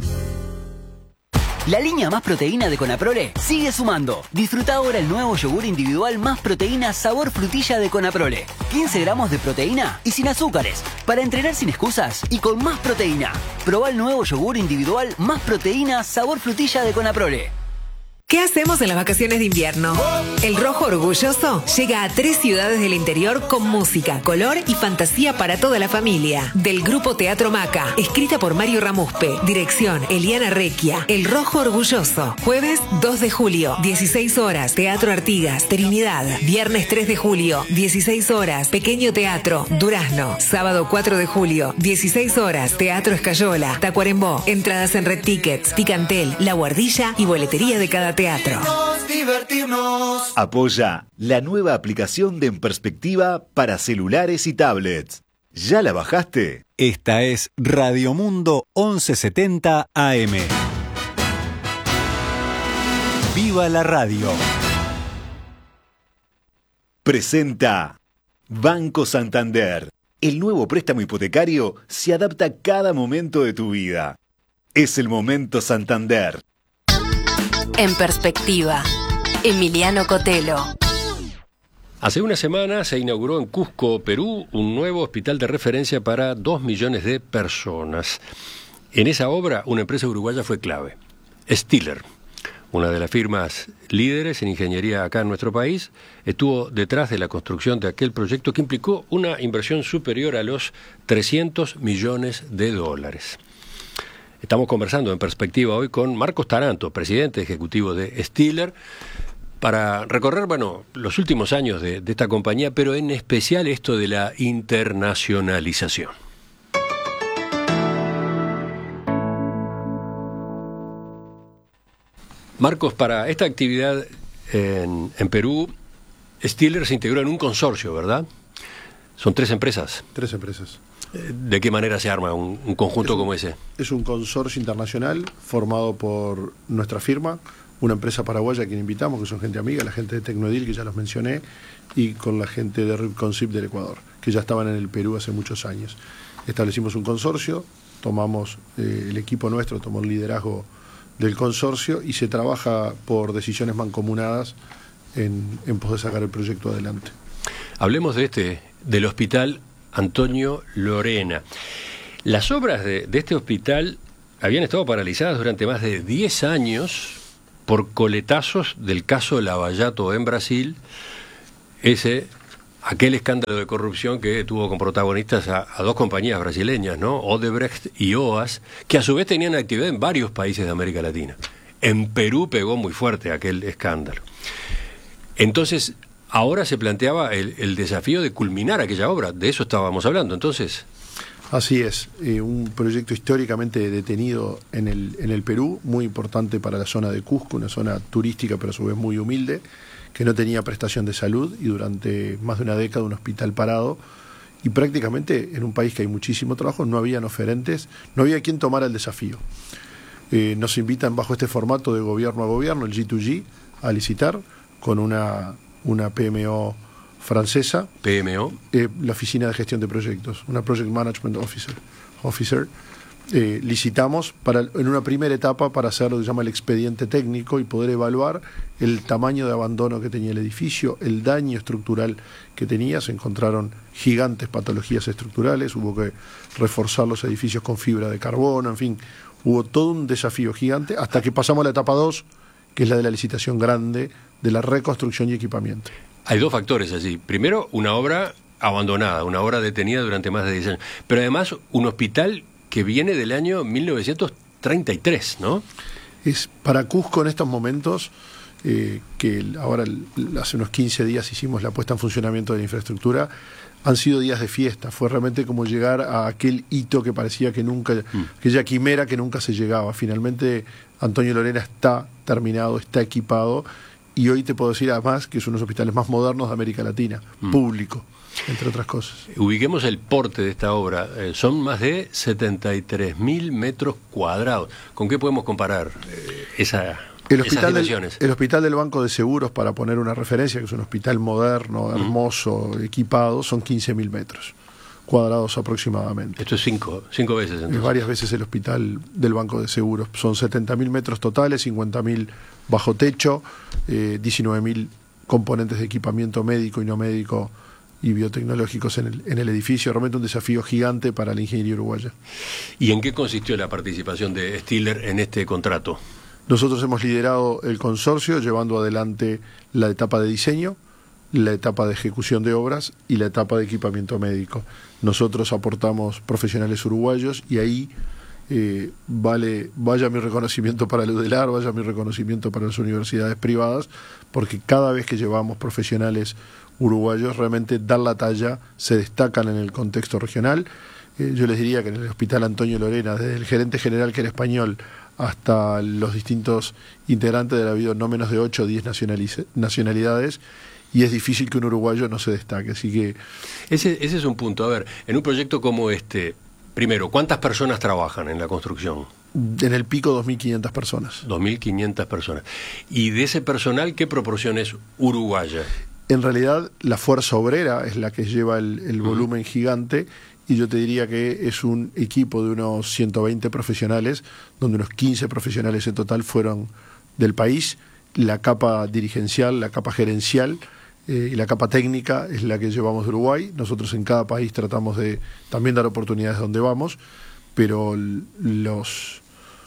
La línea Más Proteína de Conaprole sigue sumando. Disfruta ahora el nuevo yogur individual Más Proteína sabor frutilla de Conaprole. quince gramos de proteína y sin azúcares. Para entrenar sin excusas y con más proteína. Probá el nuevo yogur individual Más Proteína sabor frutilla de Conaprole. ¿Qué hacemos en las vacaciones de invierno? El Rojo Orgulloso llega a tres ciudades del interior con música, color y fantasía para toda la familia. Del Grupo Teatro Maca, escrita por Mario Ramuspe, dirección Eliana Recchia. El Rojo Orgulloso, jueves dos de julio, dieciséis horas, Teatro Artigas, Trinidad. Viernes tres de julio, dieciséis horas, Pequeño Teatro, Durazno. Sábado cuatro de julio, dieciséis horas, Teatro Escayola, Tacuarembó. Entradas en Red Tickets, Picantel, La Guardilla y boletería de cada teatro. Divertirnos. Apoya la nueva aplicación de En Perspectiva para celulares y tablets. ¿Ya la bajaste? Esta es Radio Mundo once setenta A M. ¡Viva la radio! Presenta Banco Santander. El nuevo préstamo hipotecario se adapta a cada momento de tu vida. Es el momento Santander. En Perspectiva, Emiliano Cotelo. Hace una semana se inauguró en Cusco, Perú, un nuevo hospital de referencia para dos millones de personas. En esa obra, una empresa uruguaya fue clave, Stiller, una de las firmas líderes en ingeniería acá en nuestro país, estuvo detrás de la construcción de aquel proyecto que implicó una inversión superior a los trescientos millones de dólares. Estamos conversando en Perspectiva hoy con Marcos Taranto, presidente ejecutivo de Stiller, para recorrer, bueno, los últimos años de, de esta compañía, pero en especial esto de la internacionalización. Marcos, para esta actividad en, en Perú, Stiller se integró en un consorcio, ¿verdad? Son tres empresas. Tres empresas. ¿De qué manera se arma un, un conjunto es un, como ese? Es un consorcio internacional formado por nuestra firma, una empresa paraguaya a quien invitamos, que son gente amiga, la gente de Tecnodil, que ya los mencioné, y con la gente de Ripconsip del Ecuador, que ya estaban en el Perú hace muchos años. Establecimos un consorcio, tomamos, eh, el equipo nuestro tomó el liderazgo del consorcio y se trabaja por decisiones mancomunadas en, en pos de sacar el proyecto adelante. Hablemos de este, del Hospital Antonio Lorena. Las obras de, de este hospital habían estado paralizadas durante más de diez años por coletazos del caso Lavallato en Brasil, ese aquel escándalo de corrupción que tuvo como protagonistas a, a dos compañías brasileñas, ¿no? Odebrecht y O A S, que a su vez tenían actividad en varios países de América Latina. En Perú pegó muy fuerte aquel escándalo. Entonces, ahora se planteaba el, el desafío de culminar aquella obra. De eso estábamos hablando, entonces. Así es, eh, un proyecto históricamente detenido en el, en el Perú, muy importante para la zona de Cusco, una zona turística pero a su vez muy humilde, que no tenía prestación de salud y durante más de una década un hospital parado, y prácticamente en un país que hay muchísimo trabajo no habían oferentes, no había quien tomara el desafío. Eh, nos invitan bajo este formato de gobierno a gobierno, el G dos G, a licitar con una, una P M O francesa. P M O. Eh, la Oficina de Gestión de Proyectos, una Project Management Officer. Officer. Eh, licitamos para, en una primera etapa para hacer lo que se llama el expediente técnico y poder evaluar el tamaño de abandono que tenía el edificio, el daño estructural que tenía. Se encontraron gigantes patologías estructurales, hubo que reforzar los edificios con fibra de carbono, en fin, hubo todo un desafío gigante hasta que pasamos a la etapa dos, que es la de la licitación grande de la reconstrucción y equipamiento. Hay dos factores allí. Primero, una obra abandonada, una obra detenida durante más de diez años, pero además un hospital que viene del año mil novecientos treinta y tres, ¿no? Es para Cusco en estos momentos, eh, que ahora hace unos quince días hicimos la puesta en funcionamiento de la infraestructura, han sido días de fiesta. Fue realmente como llegar a aquel hito que parecía que nunca, mm. aquella quimera que nunca se llegaba. Finalmente Antonio Lorena está terminado, está equipado, y hoy te puedo decir además que es uno de los hospitales más modernos de América Latina, mm. público, entre otras cosas. Ubiquemos el porte de esta obra. Eh, son más de setenta y tres mil metros cuadrados. ¿Con qué podemos comparar eh, esa, el hospital esas dimensiones? Del, el hospital del Banco de Seguros, para poner una referencia, que es un hospital moderno, hermoso, mm. equipado, son quince mil metros cuadrados aproximadamente. Esto es cinco, cinco veces entonces. Es varias veces el hospital del Banco de Seguros. Son setenta mil metros totales, cincuenta mil bajo techo, eh, diecinueve mil componentes de equipamiento médico y no médico y biotecnológicos en el, en el edificio. Realmente un desafío gigante para la ingeniería uruguaya. ¿Y en qué consistió la participación de Stiller en este contrato? Nosotros hemos liderado el consorcio llevando adelante la etapa de diseño, la etapa de ejecución de obras y la etapa de equipamiento médico. Nosotros aportamos profesionales uruguayos y ahí eh, vale vaya mi reconocimiento para el UDELAR, vaya mi reconocimiento para las universidades privadas, porque cada vez que llevamos profesionales uruguayos realmente dan la talla, se destacan en el contexto regional. Eh, yo les diría que en el Hospital Antonio Lorena, desde el gerente general que era español hasta los distintos integrantes de la habido no menos de ocho o diez nacionalidades, y es difícil que un uruguayo no se destaque, así que... Ese, ese es un punto. A ver, en un proyecto como este, primero, ¿cuántas personas trabajan en la construcción? En el pico, dos mil quinientas personas. dos mil quinientas personas. ¿Y de ese personal qué proporción es uruguaya? En realidad, la fuerza obrera es la que lleva el, el volumen uh-huh. gigante, y yo te diría que es un equipo de unos ciento veinte profesionales, donde unos quince profesionales en total fueron del país. La capa dirigencial, la capa gerencial eh, y la capa técnica es la que llevamos de Uruguay. Nosotros en cada país tratamos de también dar oportunidades donde vamos, pero los,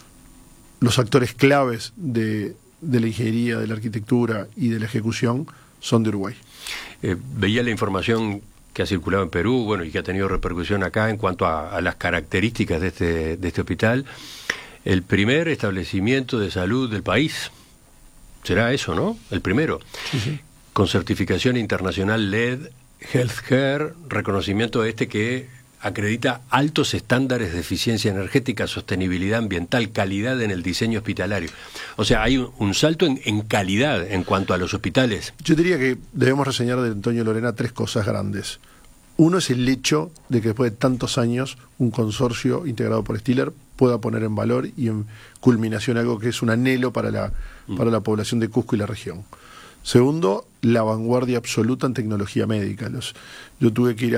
los actores claves de, de la ingeniería, de la arquitectura y de la ejecución son de Uruguay. Eh, veía la información que ha circulado en Perú, bueno, y que ha tenido repercusión acá en cuanto a, a las características de este, de este hospital. El primer establecimiento de salud del país. Será eso, ¿no? El primero. Sí, sí. Con certificación internacional L E D, Healthcare, reconocimiento este que acredita altos estándares de eficiencia energética, sostenibilidad ambiental, calidad en el diseño hospitalario. O sea, hay un, un salto en, en calidad en cuanto a los hospitales. Yo diría que debemos reseñar de Antonio Lorena tres cosas grandes. Uno es el hecho de que después de tantos años un consorcio integrado por Stiller pueda poner en valor y en culminación algo que es un anhelo para la, mm. para la población de Cusco y la región. Segundo, la vanguardia absoluta en tecnología médica. Los, yo tuve que ir a,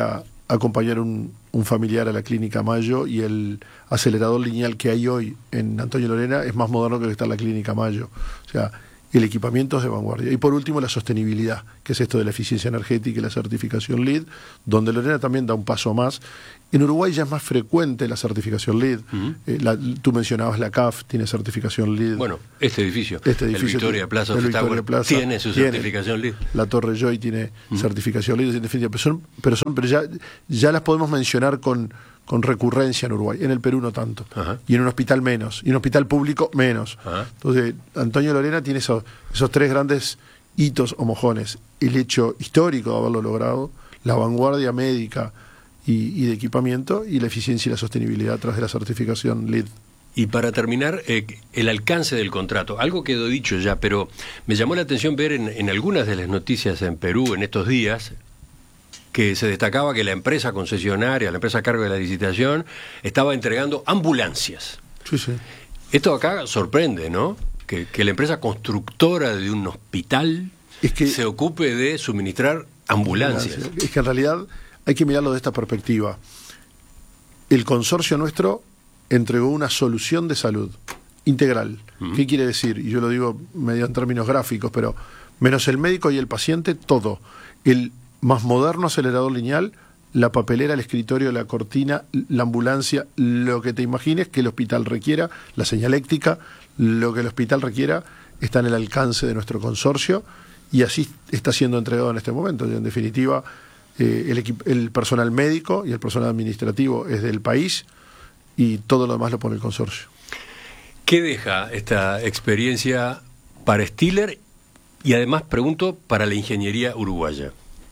acompañar un, un familiar a la Clínica Mayo, y el acelerador lineal que hay hoy en Antonio Lorena es más moderno que el que está en la Clínica Mayo. O sea, el equipamiento es de vanguardia. Y por último, la sostenibilidad, que es esto de la eficiencia energética y la certificación LEED, donde Lorena también da un paso más. En Uruguay ya es más frecuente la certificación LEED. Uh-huh. eh, la, tú mencionabas la C A F, tiene certificación LEED. Bueno, este edificio, este edificio el Victoria Plaza, el Victoria Victoria Plaza tiene su tiene, certificación LEED. La Torre Joy tiene uh-huh. certificación LEED, en definitiva, pero, son, pero, son, pero ya, ya las podemos mencionar con... con recurrencia en Uruguay, en el Perú no tanto, Ajá. y en un hospital menos, y en un hospital público menos. Ajá. Entonces, Antonio Lorena tiene esos, esos tres grandes hitos o mojones: el hecho histórico de haberlo logrado, la vanguardia médica y, y de equipamiento, y la eficiencia y la sostenibilidad tras de la certificación LEED. Y para terminar, eh, el alcance del contrato. Algo quedó dicho ya, pero me llamó la atención ver en, en algunas de las noticias en Perú en estos días que se destacaba que la empresa concesionaria, la empresa a cargo de la licitación, estaba entregando ambulancias. Sí, sí. Esto acá sorprende, ¿no? Que, que la empresa constructora de un hospital es que, se ocupe de suministrar ambulancias. Es que en realidad hay que mirarlo de esta perspectiva. El consorcio nuestro entregó una solución de salud integral. Uh-huh. ¿Qué quiere decir? Y yo lo digo medio en términos gráficos, pero menos el médico y el paciente, todo. El más moderno acelerador lineal, la papelera, el escritorio, la cortina, la ambulancia, lo que te imagines que el hospital requiera, la señaléctica, lo que el hospital requiera, está en el alcance de nuestro consorcio, y así está siendo entregado en este momento. En definitiva, eh, el, equip- el personal médico y el personal administrativo es del país, y todo lo demás lo pone el consorcio. ¿Qué deja esta experiencia para Stiller y además, pregunto, para la ingeniería uruguaya?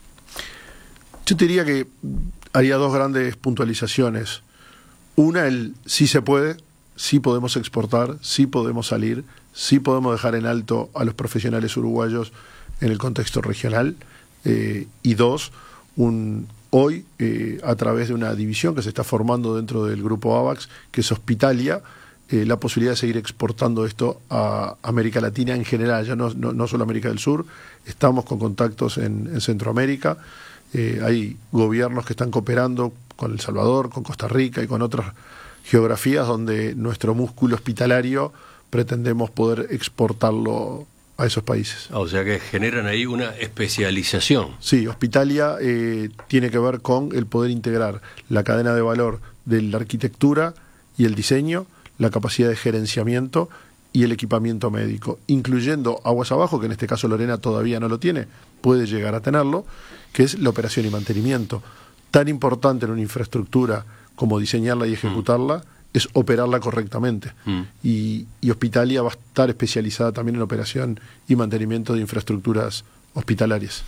Yo te diría que haría dos grandes puntualizaciones. Una, el sí se puede, sí podemos exportar, sí podemos salir, sí podemos dejar en alto a los profesionales uruguayos en el contexto regional. Eh, y dos, un, hoy, eh, a través de una división que se está formando dentro del grupo AVAX, que es Hospitalia, eh, la posibilidad de seguir exportando esto a América Latina en general, ya no, no, no solo América del Sur. Estamos con contactos en, en Centroamérica. Eh, hay gobiernos que están cooperando con El Salvador, con Costa Rica y con otras geografías donde nuestro músculo hospitalario pretendemos poder exportarlo a esos países. O sea que generan ahí una especialización. Sí, Hospitalia eh, tiene que ver con el poder integrar la cadena de valor de la arquitectura y el diseño, la capacidad de gerenciamiento y el equipamiento médico, incluyendo aguas abajo, que en este caso Lorena todavía no lo tiene, puede llegar a tenerlo, que es la operación y mantenimiento. Tan importante en una infraestructura como diseñarla y ejecutarla, mm. es operarla correctamente. Mm. Y, y Hospitalia va a estar especializada también en operación y mantenimiento de infraestructuras hospitalarias.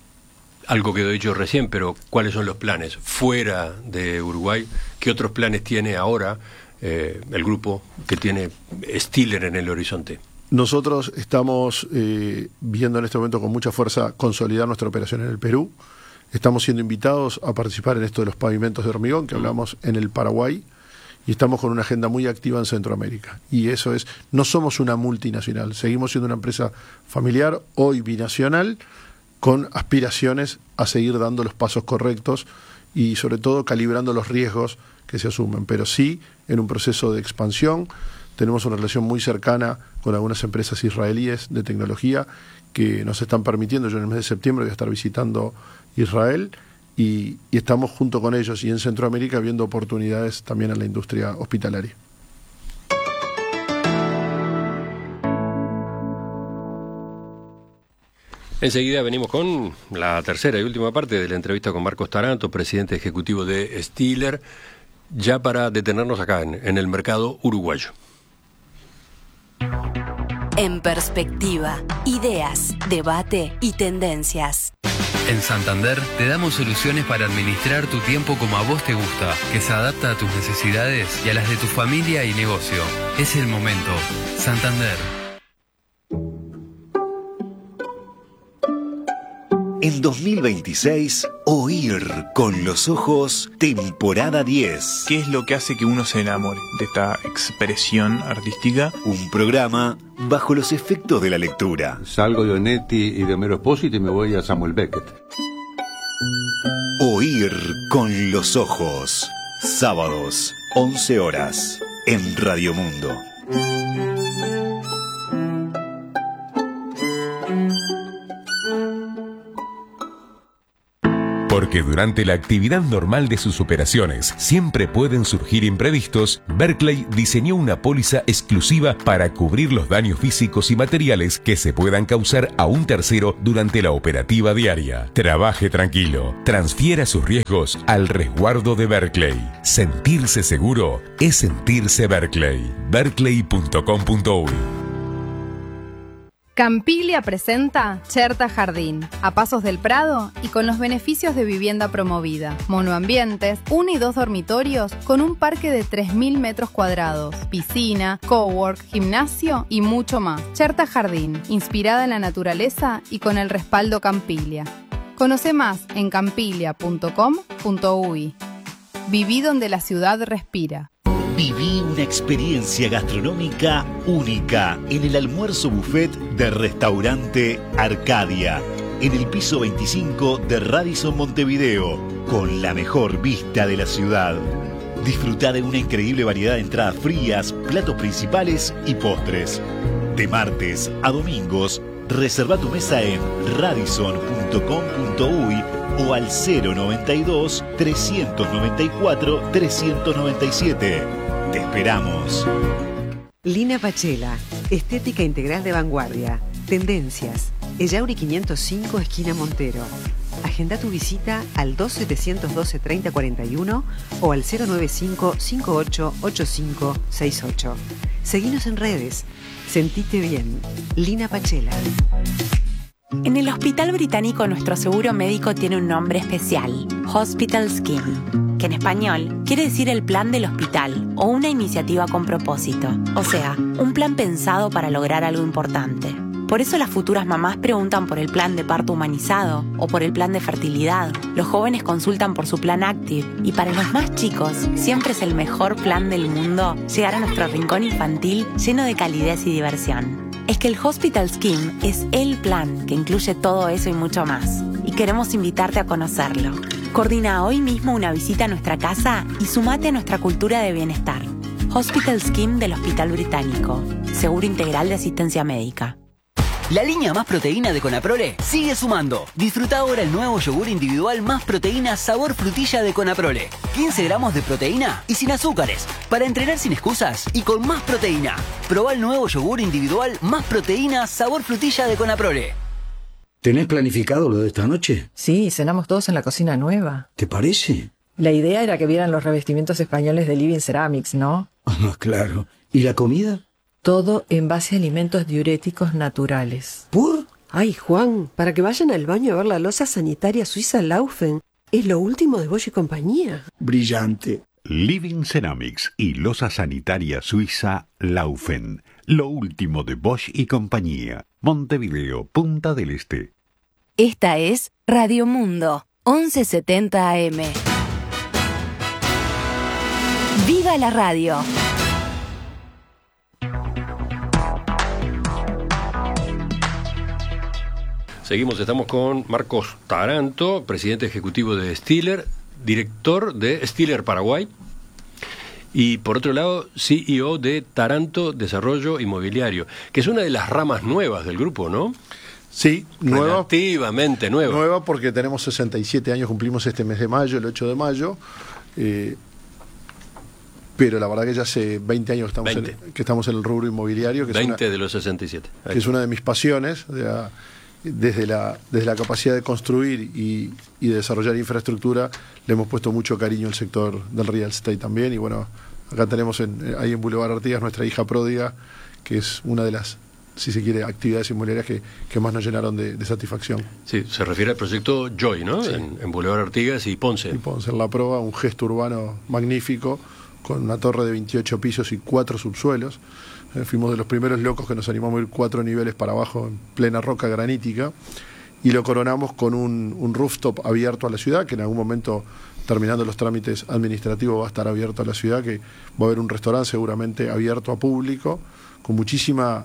Algo quedó dicho recién, pero ¿cuáles son los planes fuera de Uruguay? ¿Qué otros planes tiene ahora eh, el grupo que tiene Stiller en el horizonte? Nosotros estamos eh, viendo en este momento con mucha fuerza consolidar nuestra operación en el Perú. Estamos siendo invitados a participar en esto de los pavimentos de hormigón que hablamos en el Paraguay, y estamos con una agenda muy activa en Centroamérica. Y eso es, no somos una multinacional, seguimos siendo una empresa familiar, hoy binacional, con aspiraciones a seguir dando los pasos correctos y sobre todo calibrando los riesgos que se asumen, pero sí en un proceso de expansión. Tenemos una relación muy cercana con algunas empresas israelíes de tecnología que nos están permitiendo. Yo en el mes de septiembre voy a estar visitando Israel y, y estamos junto con ellos y en Centroamérica viendo oportunidades también en la industria hospitalaria. Enseguida venimos con la tercera y última parte de la entrevista con Marcos Taranto, presidente ejecutivo de Stiller, ya para detenernos acá en, en el mercado uruguayo. En perspectiva, ideas, debate y tendencias. En Santander te damos soluciones para administrar tu tiempo como a vos te gusta, que se adapta a tus necesidades y a las de tu familia y negocio. Es el momento. Santander. En dos mil veintiséis, Oír con los ojos, temporada diez. ¿Qué es lo que hace que uno se enamore de esta expresión artística? Un programa bajo los efectos de la lectura. Salgo de Onetti y de Homero Espósito y me voy a Samuel Beckett. Oír con los ojos. Sábados, once horas, en Radio Mundo. Porque durante la actividad normal de sus operaciones siempre pueden surgir imprevistos, Berkeley diseñó una póliza exclusiva para cubrir los daños físicos y materiales que se puedan causar a un tercero durante la operativa diaria. Trabaje tranquilo, transfiera sus riesgos al resguardo de Berkeley. Sentirse seguro es sentirse Berkeley. berkeley punto com punto uy. Campiglia presenta Cherta Jardín, a pasos del Prado y con los beneficios de vivienda promovida. Monoambientes, uno y dos dormitorios con un parque de tres mil metros cuadrados, piscina, cowork, gimnasio y mucho más. Cherta Jardín, inspirada en la naturaleza y con el respaldo Campiglia. Conoce más en campiglia punto com punto uy. Viví donde la ciudad respira. Viví una experiencia gastronómica única en el almuerzo buffet de Restaurante Arcadia, en el piso veinticinco de Radisson Montevideo, con la mejor vista de la ciudad. Disfruta de una increíble variedad de entradas frías, platos principales y postres. De martes a domingos, reserva tu mesa en radisson punto com punto uy o al cero noventa y dos, trescientos noventa y cuatro, trescientos noventa y siete. Te esperamos. Lina Pachela, estética integral de vanguardia. Tendencias. Ellauri quinientos cinco, esquina Montero. Agenda tu visita al dos setecientos doce, treinta cuarenta y uno o al cero noventa y cinco, cincuenta y ocho, ochenta y cinco sesenta y ocho. Seguinos en redes. Sentite bien. Lina Pachela. En el Hospital Británico nuestro seguro médico tiene un nombre especial, Hospital Scheme, que en español quiere decir el plan del hospital o una iniciativa con propósito, o sea, un plan pensado para lograr algo importante. Por eso las futuras mamás preguntan por el plan de parto humanizado o por el plan de fertilidad. Los jóvenes consultan por su plan Active y para los más chicos siempre es el mejor plan del mundo llegar a nuestro rincón infantil lleno de calidez y diversión. Es que el Hospital Scheme es el plan que incluye todo eso y mucho más. Y queremos invitarte a conocerlo. Coordina hoy mismo una visita a nuestra casa y sumate a nuestra cultura de bienestar. Hospital Scheme del Hospital Británico. Seguro integral de asistencia médica. La línea Más Proteína de Conaprole sigue sumando. Disfruta ahora el nuevo yogur individual Más Proteína sabor frutilla de Conaprole. quince gramos de proteína y sin azúcares. Para entrenar sin excusas y con más proteína. Probá el nuevo yogur individual Más Proteína sabor frutilla de Conaprole. ¿Tenés planificado lo de esta noche? Sí, cenamos todos en la cocina nueva. ¿Te parece? La idea era que vieran los revestimientos españoles de Living Ceramics, ¿no? Ah, claro. ¿Y la comida? Todo en base a alimentos diuréticos naturales. ¿Por? Ay, Juan, para que vayan al baño a ver la loza sanitaria suiza Laufen. Es lo último de Bosch y compañía. Brillante. Living Ceramics y loza sanitaria suiza Laufen. Lo último de Bosch y compañía. Montevideo, Punta del Este. Esta es Radio Mundo, once setenta A M. ¡Viva la radio! Seguimos, estamos con Marcos Taranto, presidente ejecutivo de Stiller, director de Stiller Paraguay y por otro lado C E O de Taranto Desarrollo Inmobiliario, que es una de las ramas nuevas del grupo, ¿no? Sí, nueva. Relativamente nueva. Nueva porque tenemos sesenta y siete años, cumplimos este mes de mayo, el ocho de mayo. Eh, pero la verdad que ya hace veinte años que estamos, en, que estamos en el rubro inmobiliario. Que veinte es una, de los sesenta y siete. Ahí. Que es una de mis pasiones, de la, desde, la, desde la capacidad de construir y, y de desarrollar infraestructura, le hemos puesto mucho cariño al sector del real estate también. Y bueno, acá tenemos en, ahí en Boulevard Artigas nuestra hija pródiga, que es una de las, si se quiere, actividades inmobiliarias que, que más nos llenaron de, de satisfacción. Sí, se refiere al proyecto Joy, ¿no? Sí. En, en Boulevard Artigas y Ponce. Y Ponce, en La Proa, un gesto urbano magnífico, con una torre de veintiocho pisos y cuatro subsuelos. Eh, fuimos de los primeros locos que nos animamos a ir cuatro niveles para abajo en plena roca granítica, y lo coronamos con un, un rooftop abierto a la ciudad, que en algún momento, terminando los trámites administrativos, va a estar abierto a la ciudad, que va a haber un restaurante seguramente abierto a público, con muchísima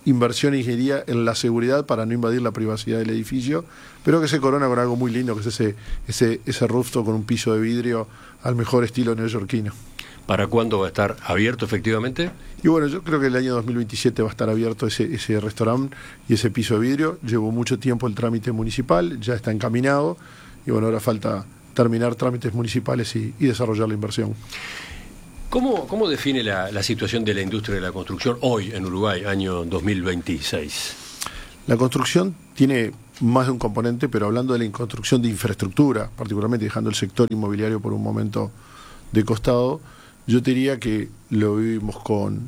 inversión e ingeniería en la seguridad para no invadir la privacidad del edificio, pero que se corona con algo muy lindo, que es ese, ese, ese rooftop con un piso de vidrio al mejor estilo neoyorquino. ¿Para cuándo va a estar abierto efectivamente? Y bueno, yo creo que el año dos mil veintisiete va a estar abierto ese, ese restaurante y ese piso de vidrio. Llevó mucho tiempo el trámite municipal, ya está encaminado, y bueno, ahora falta terminar trámites municipales y, y desarrollar la inversión. ¿Cómo, cómo define la, la situación de la industria de la construcción hoy en Uruguay, año dos mil veintiséis? La construcción tiene más de un componente, pero hablando de la construcción de infraestructura, particularmente dejando el sector inmobiliario por un momento de costado, yo te diría que lo vivimos con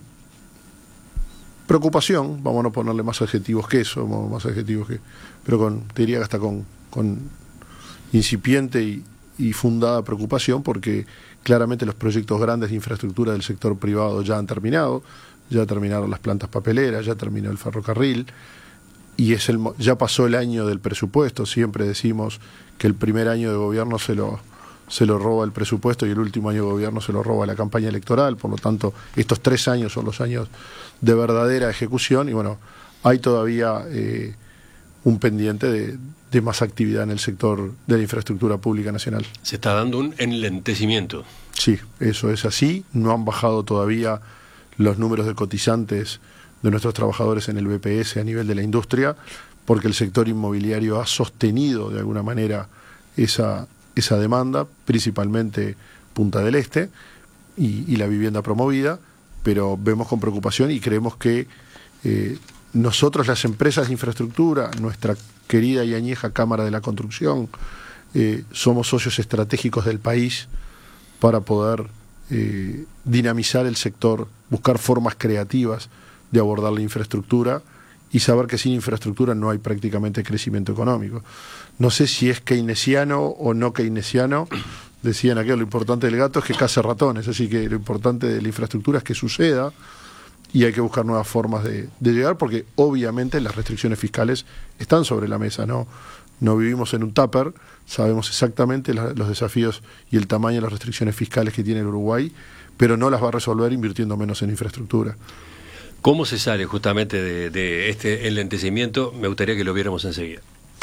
preocupación, vamos a no ponerle más adjetivos que eso, más adjetivos que, pero con, te diría que hasta con, con incipiente y, y fundada preocupación, porque claramente los proyectos grandes de infraestructura del sector privado ya han terminado, ya terminaron las plantas papeleras, ya terminó el ferrocarril, y es el, ya pasó el año del presupuesto. Siempre decimos que el primer año de gobierno se lo, se lo roba el presupuesto y el último año de gobierno se lo roba la campaña electoral, por lo tanto estos tres años son los años de verdadera ejecución, y bueno, hay todavía eh, un pendiente de, de más actividad en el sector de la infraestructura pública nacional. Se está dando un enlentecimiento. Sí, eso es así. No han bajado todavía los números de cotizantes de nuestros trabajadores en el B P S a nivel de la industria, porque el sector inmobiliario ha sostenido de alguna manera esa, esa demanda, principalmente Punta del Este y, y la vivienda promovida, pero vemos con preocupación y creemos que eh, nosotros, las empresas de infraestructura, nuestra querida y añeja Cámara de la Construcción, eh, somos socios estratégicos del país para poder eh, dinamizar el sector, buscar formas creativas de abordar la infraestructura y saber que sin infraestructura no hay prácticamente crecimiento económico. No sé si es keynesiano o no keynesiano, decían aquello, lo importante del gato es que caza ratones, así que lo importante de la infraestructura es que suceda, y hay que buscar nuevas formas de, de llegar, porque obviamente las restricciones fiscales están sobre la mesa, no, no vivimos en un tupper, sabemos exactamente la, los desafíos y el tamaño de las restricciones fiscales que tiene el Uruguay, pero no las va a resolver invirtiendo menos en infraestructura. ¿Cómo se sale justamente de, de este enlentecimiento? Me gustaría que lo viéramos enseguida.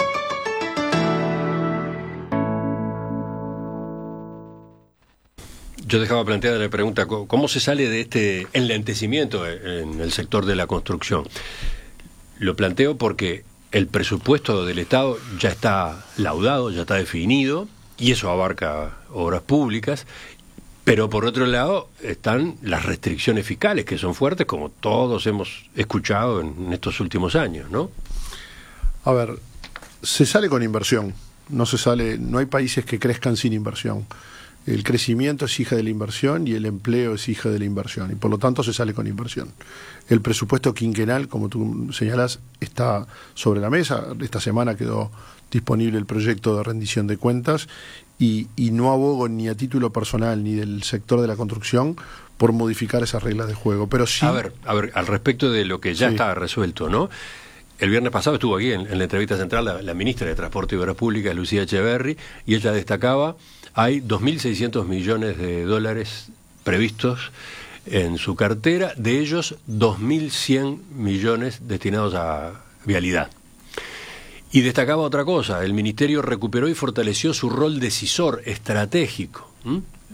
Yo dejaba planteada la pregunta, ¿cómo se sale de este enlentecimiento en el sector de la construcción? Lo planteo porque el presupuesto del Estado ya está laudado, ya está definido, y eso abarca obras públicas, pero por otro lado están las restricciones fiscales, que son fuertes, como todos hemos escuchado en estos últimos años, ¿no? A ver, se sale con inversión, no se sale, no hay países que crezcan sin inversión. El crecimiento es hija de la inversión y el empleo es hija de la inversión, y por lo tanto se sale con inversión. El presupuesto quinquenal, como tú señalás, está sobre la mesa. Esta semana quedó disponible el proyecto de rendición de cuentas y, y no abogo ni a título personal ni del sector de la construcción por modificar esas reglas de juego. Pero sí... A ver, a ver, al respecto de lo que ya sí está resuelto, ¿no? El viernes pasado estuvo aquí en, en la entrevista central la, la ministra de Transporte y Obras Públicas, Lucía Echeverri, y ella destacaba, hay dos mil seiscientos millones de dólares previstos en su cartera, de ellos dos mil cien millones destinados a vialidad. Y destacaba otra cosa, el Ministerio recuperó y fortaleció su rol decisor estratégico. ¿Mm?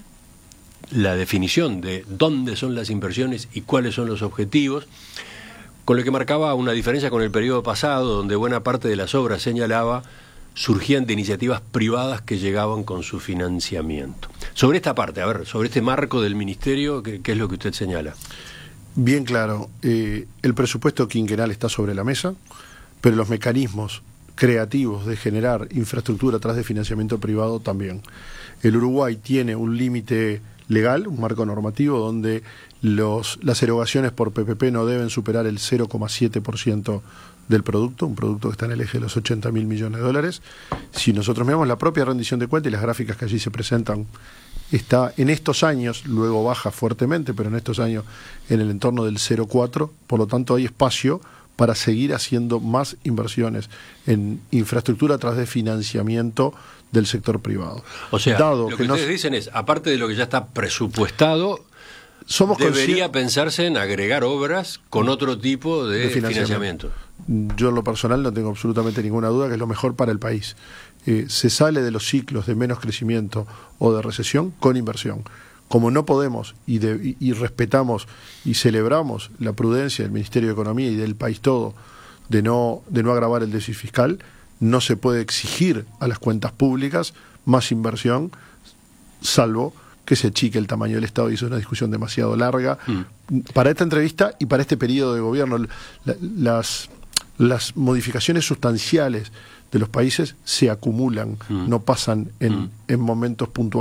La definición de dónde son las inversiones y cuáles son los objetivos, con lo que marcaba una diferencia con el periodo pasado, donde buena parte de las obras, señalaba, surgían de iniciativas privadas que llegaban con su financiamiento. Sobre esta parte, a ver, sobre este marco del Ministerio, ¿qué, qué es lo que usted señala? Bien claro, eh, el presupuesto quinquenal está sobre la mesa, pero los mecanismos creativos de generar infraestructura a través de financiamiento privado también. El Uruguay tiene un límite legal, un marco normativo, donde los, las erogaciones por P P P no deben superar el cero coma siete por ciento del producto, un producto que está en el eje de los ochenta mil millones de dólares. Si nosotros miramos la propia rendición de cuentas y las gráficas que allí se presentan, está en estos años, luego baja fuertemente, pero en estos años en el entorno del cero coma cuatro, por lo tanto hay espacio para seguir haciendo más inversiones en infraestructura a través de financiamiento del sector privado. O sea, Dado lo que, que ustedes no... dicen es, aparte de lo que ya está presupuestado, somos debería pensarse en agregar obras con otro tipo de, de financiamiento. financiamiento. Yo en lo personal no tengo absolutamente ninguna duda que es lo mejor para el país. Eh, se sale de los ciclos de menos crecimiento o de recesión con inversión. Como no podemos y, de, y, y respetamos y celebramos la prudencia del Ministerio de Economía y del país todo de no, de no agravar el déficit fiscal, no se puede exigir a las cuentas públicas más inversión, salvo que se achique el tamaño del Estado, y eso es una discusión demasiado larga mm. para esta entrevista y para este periodo de gobierno. La, las, las modificaciones sustanciales de los países se acumulan, mm. no pasan en, mm. en momentos puntuales.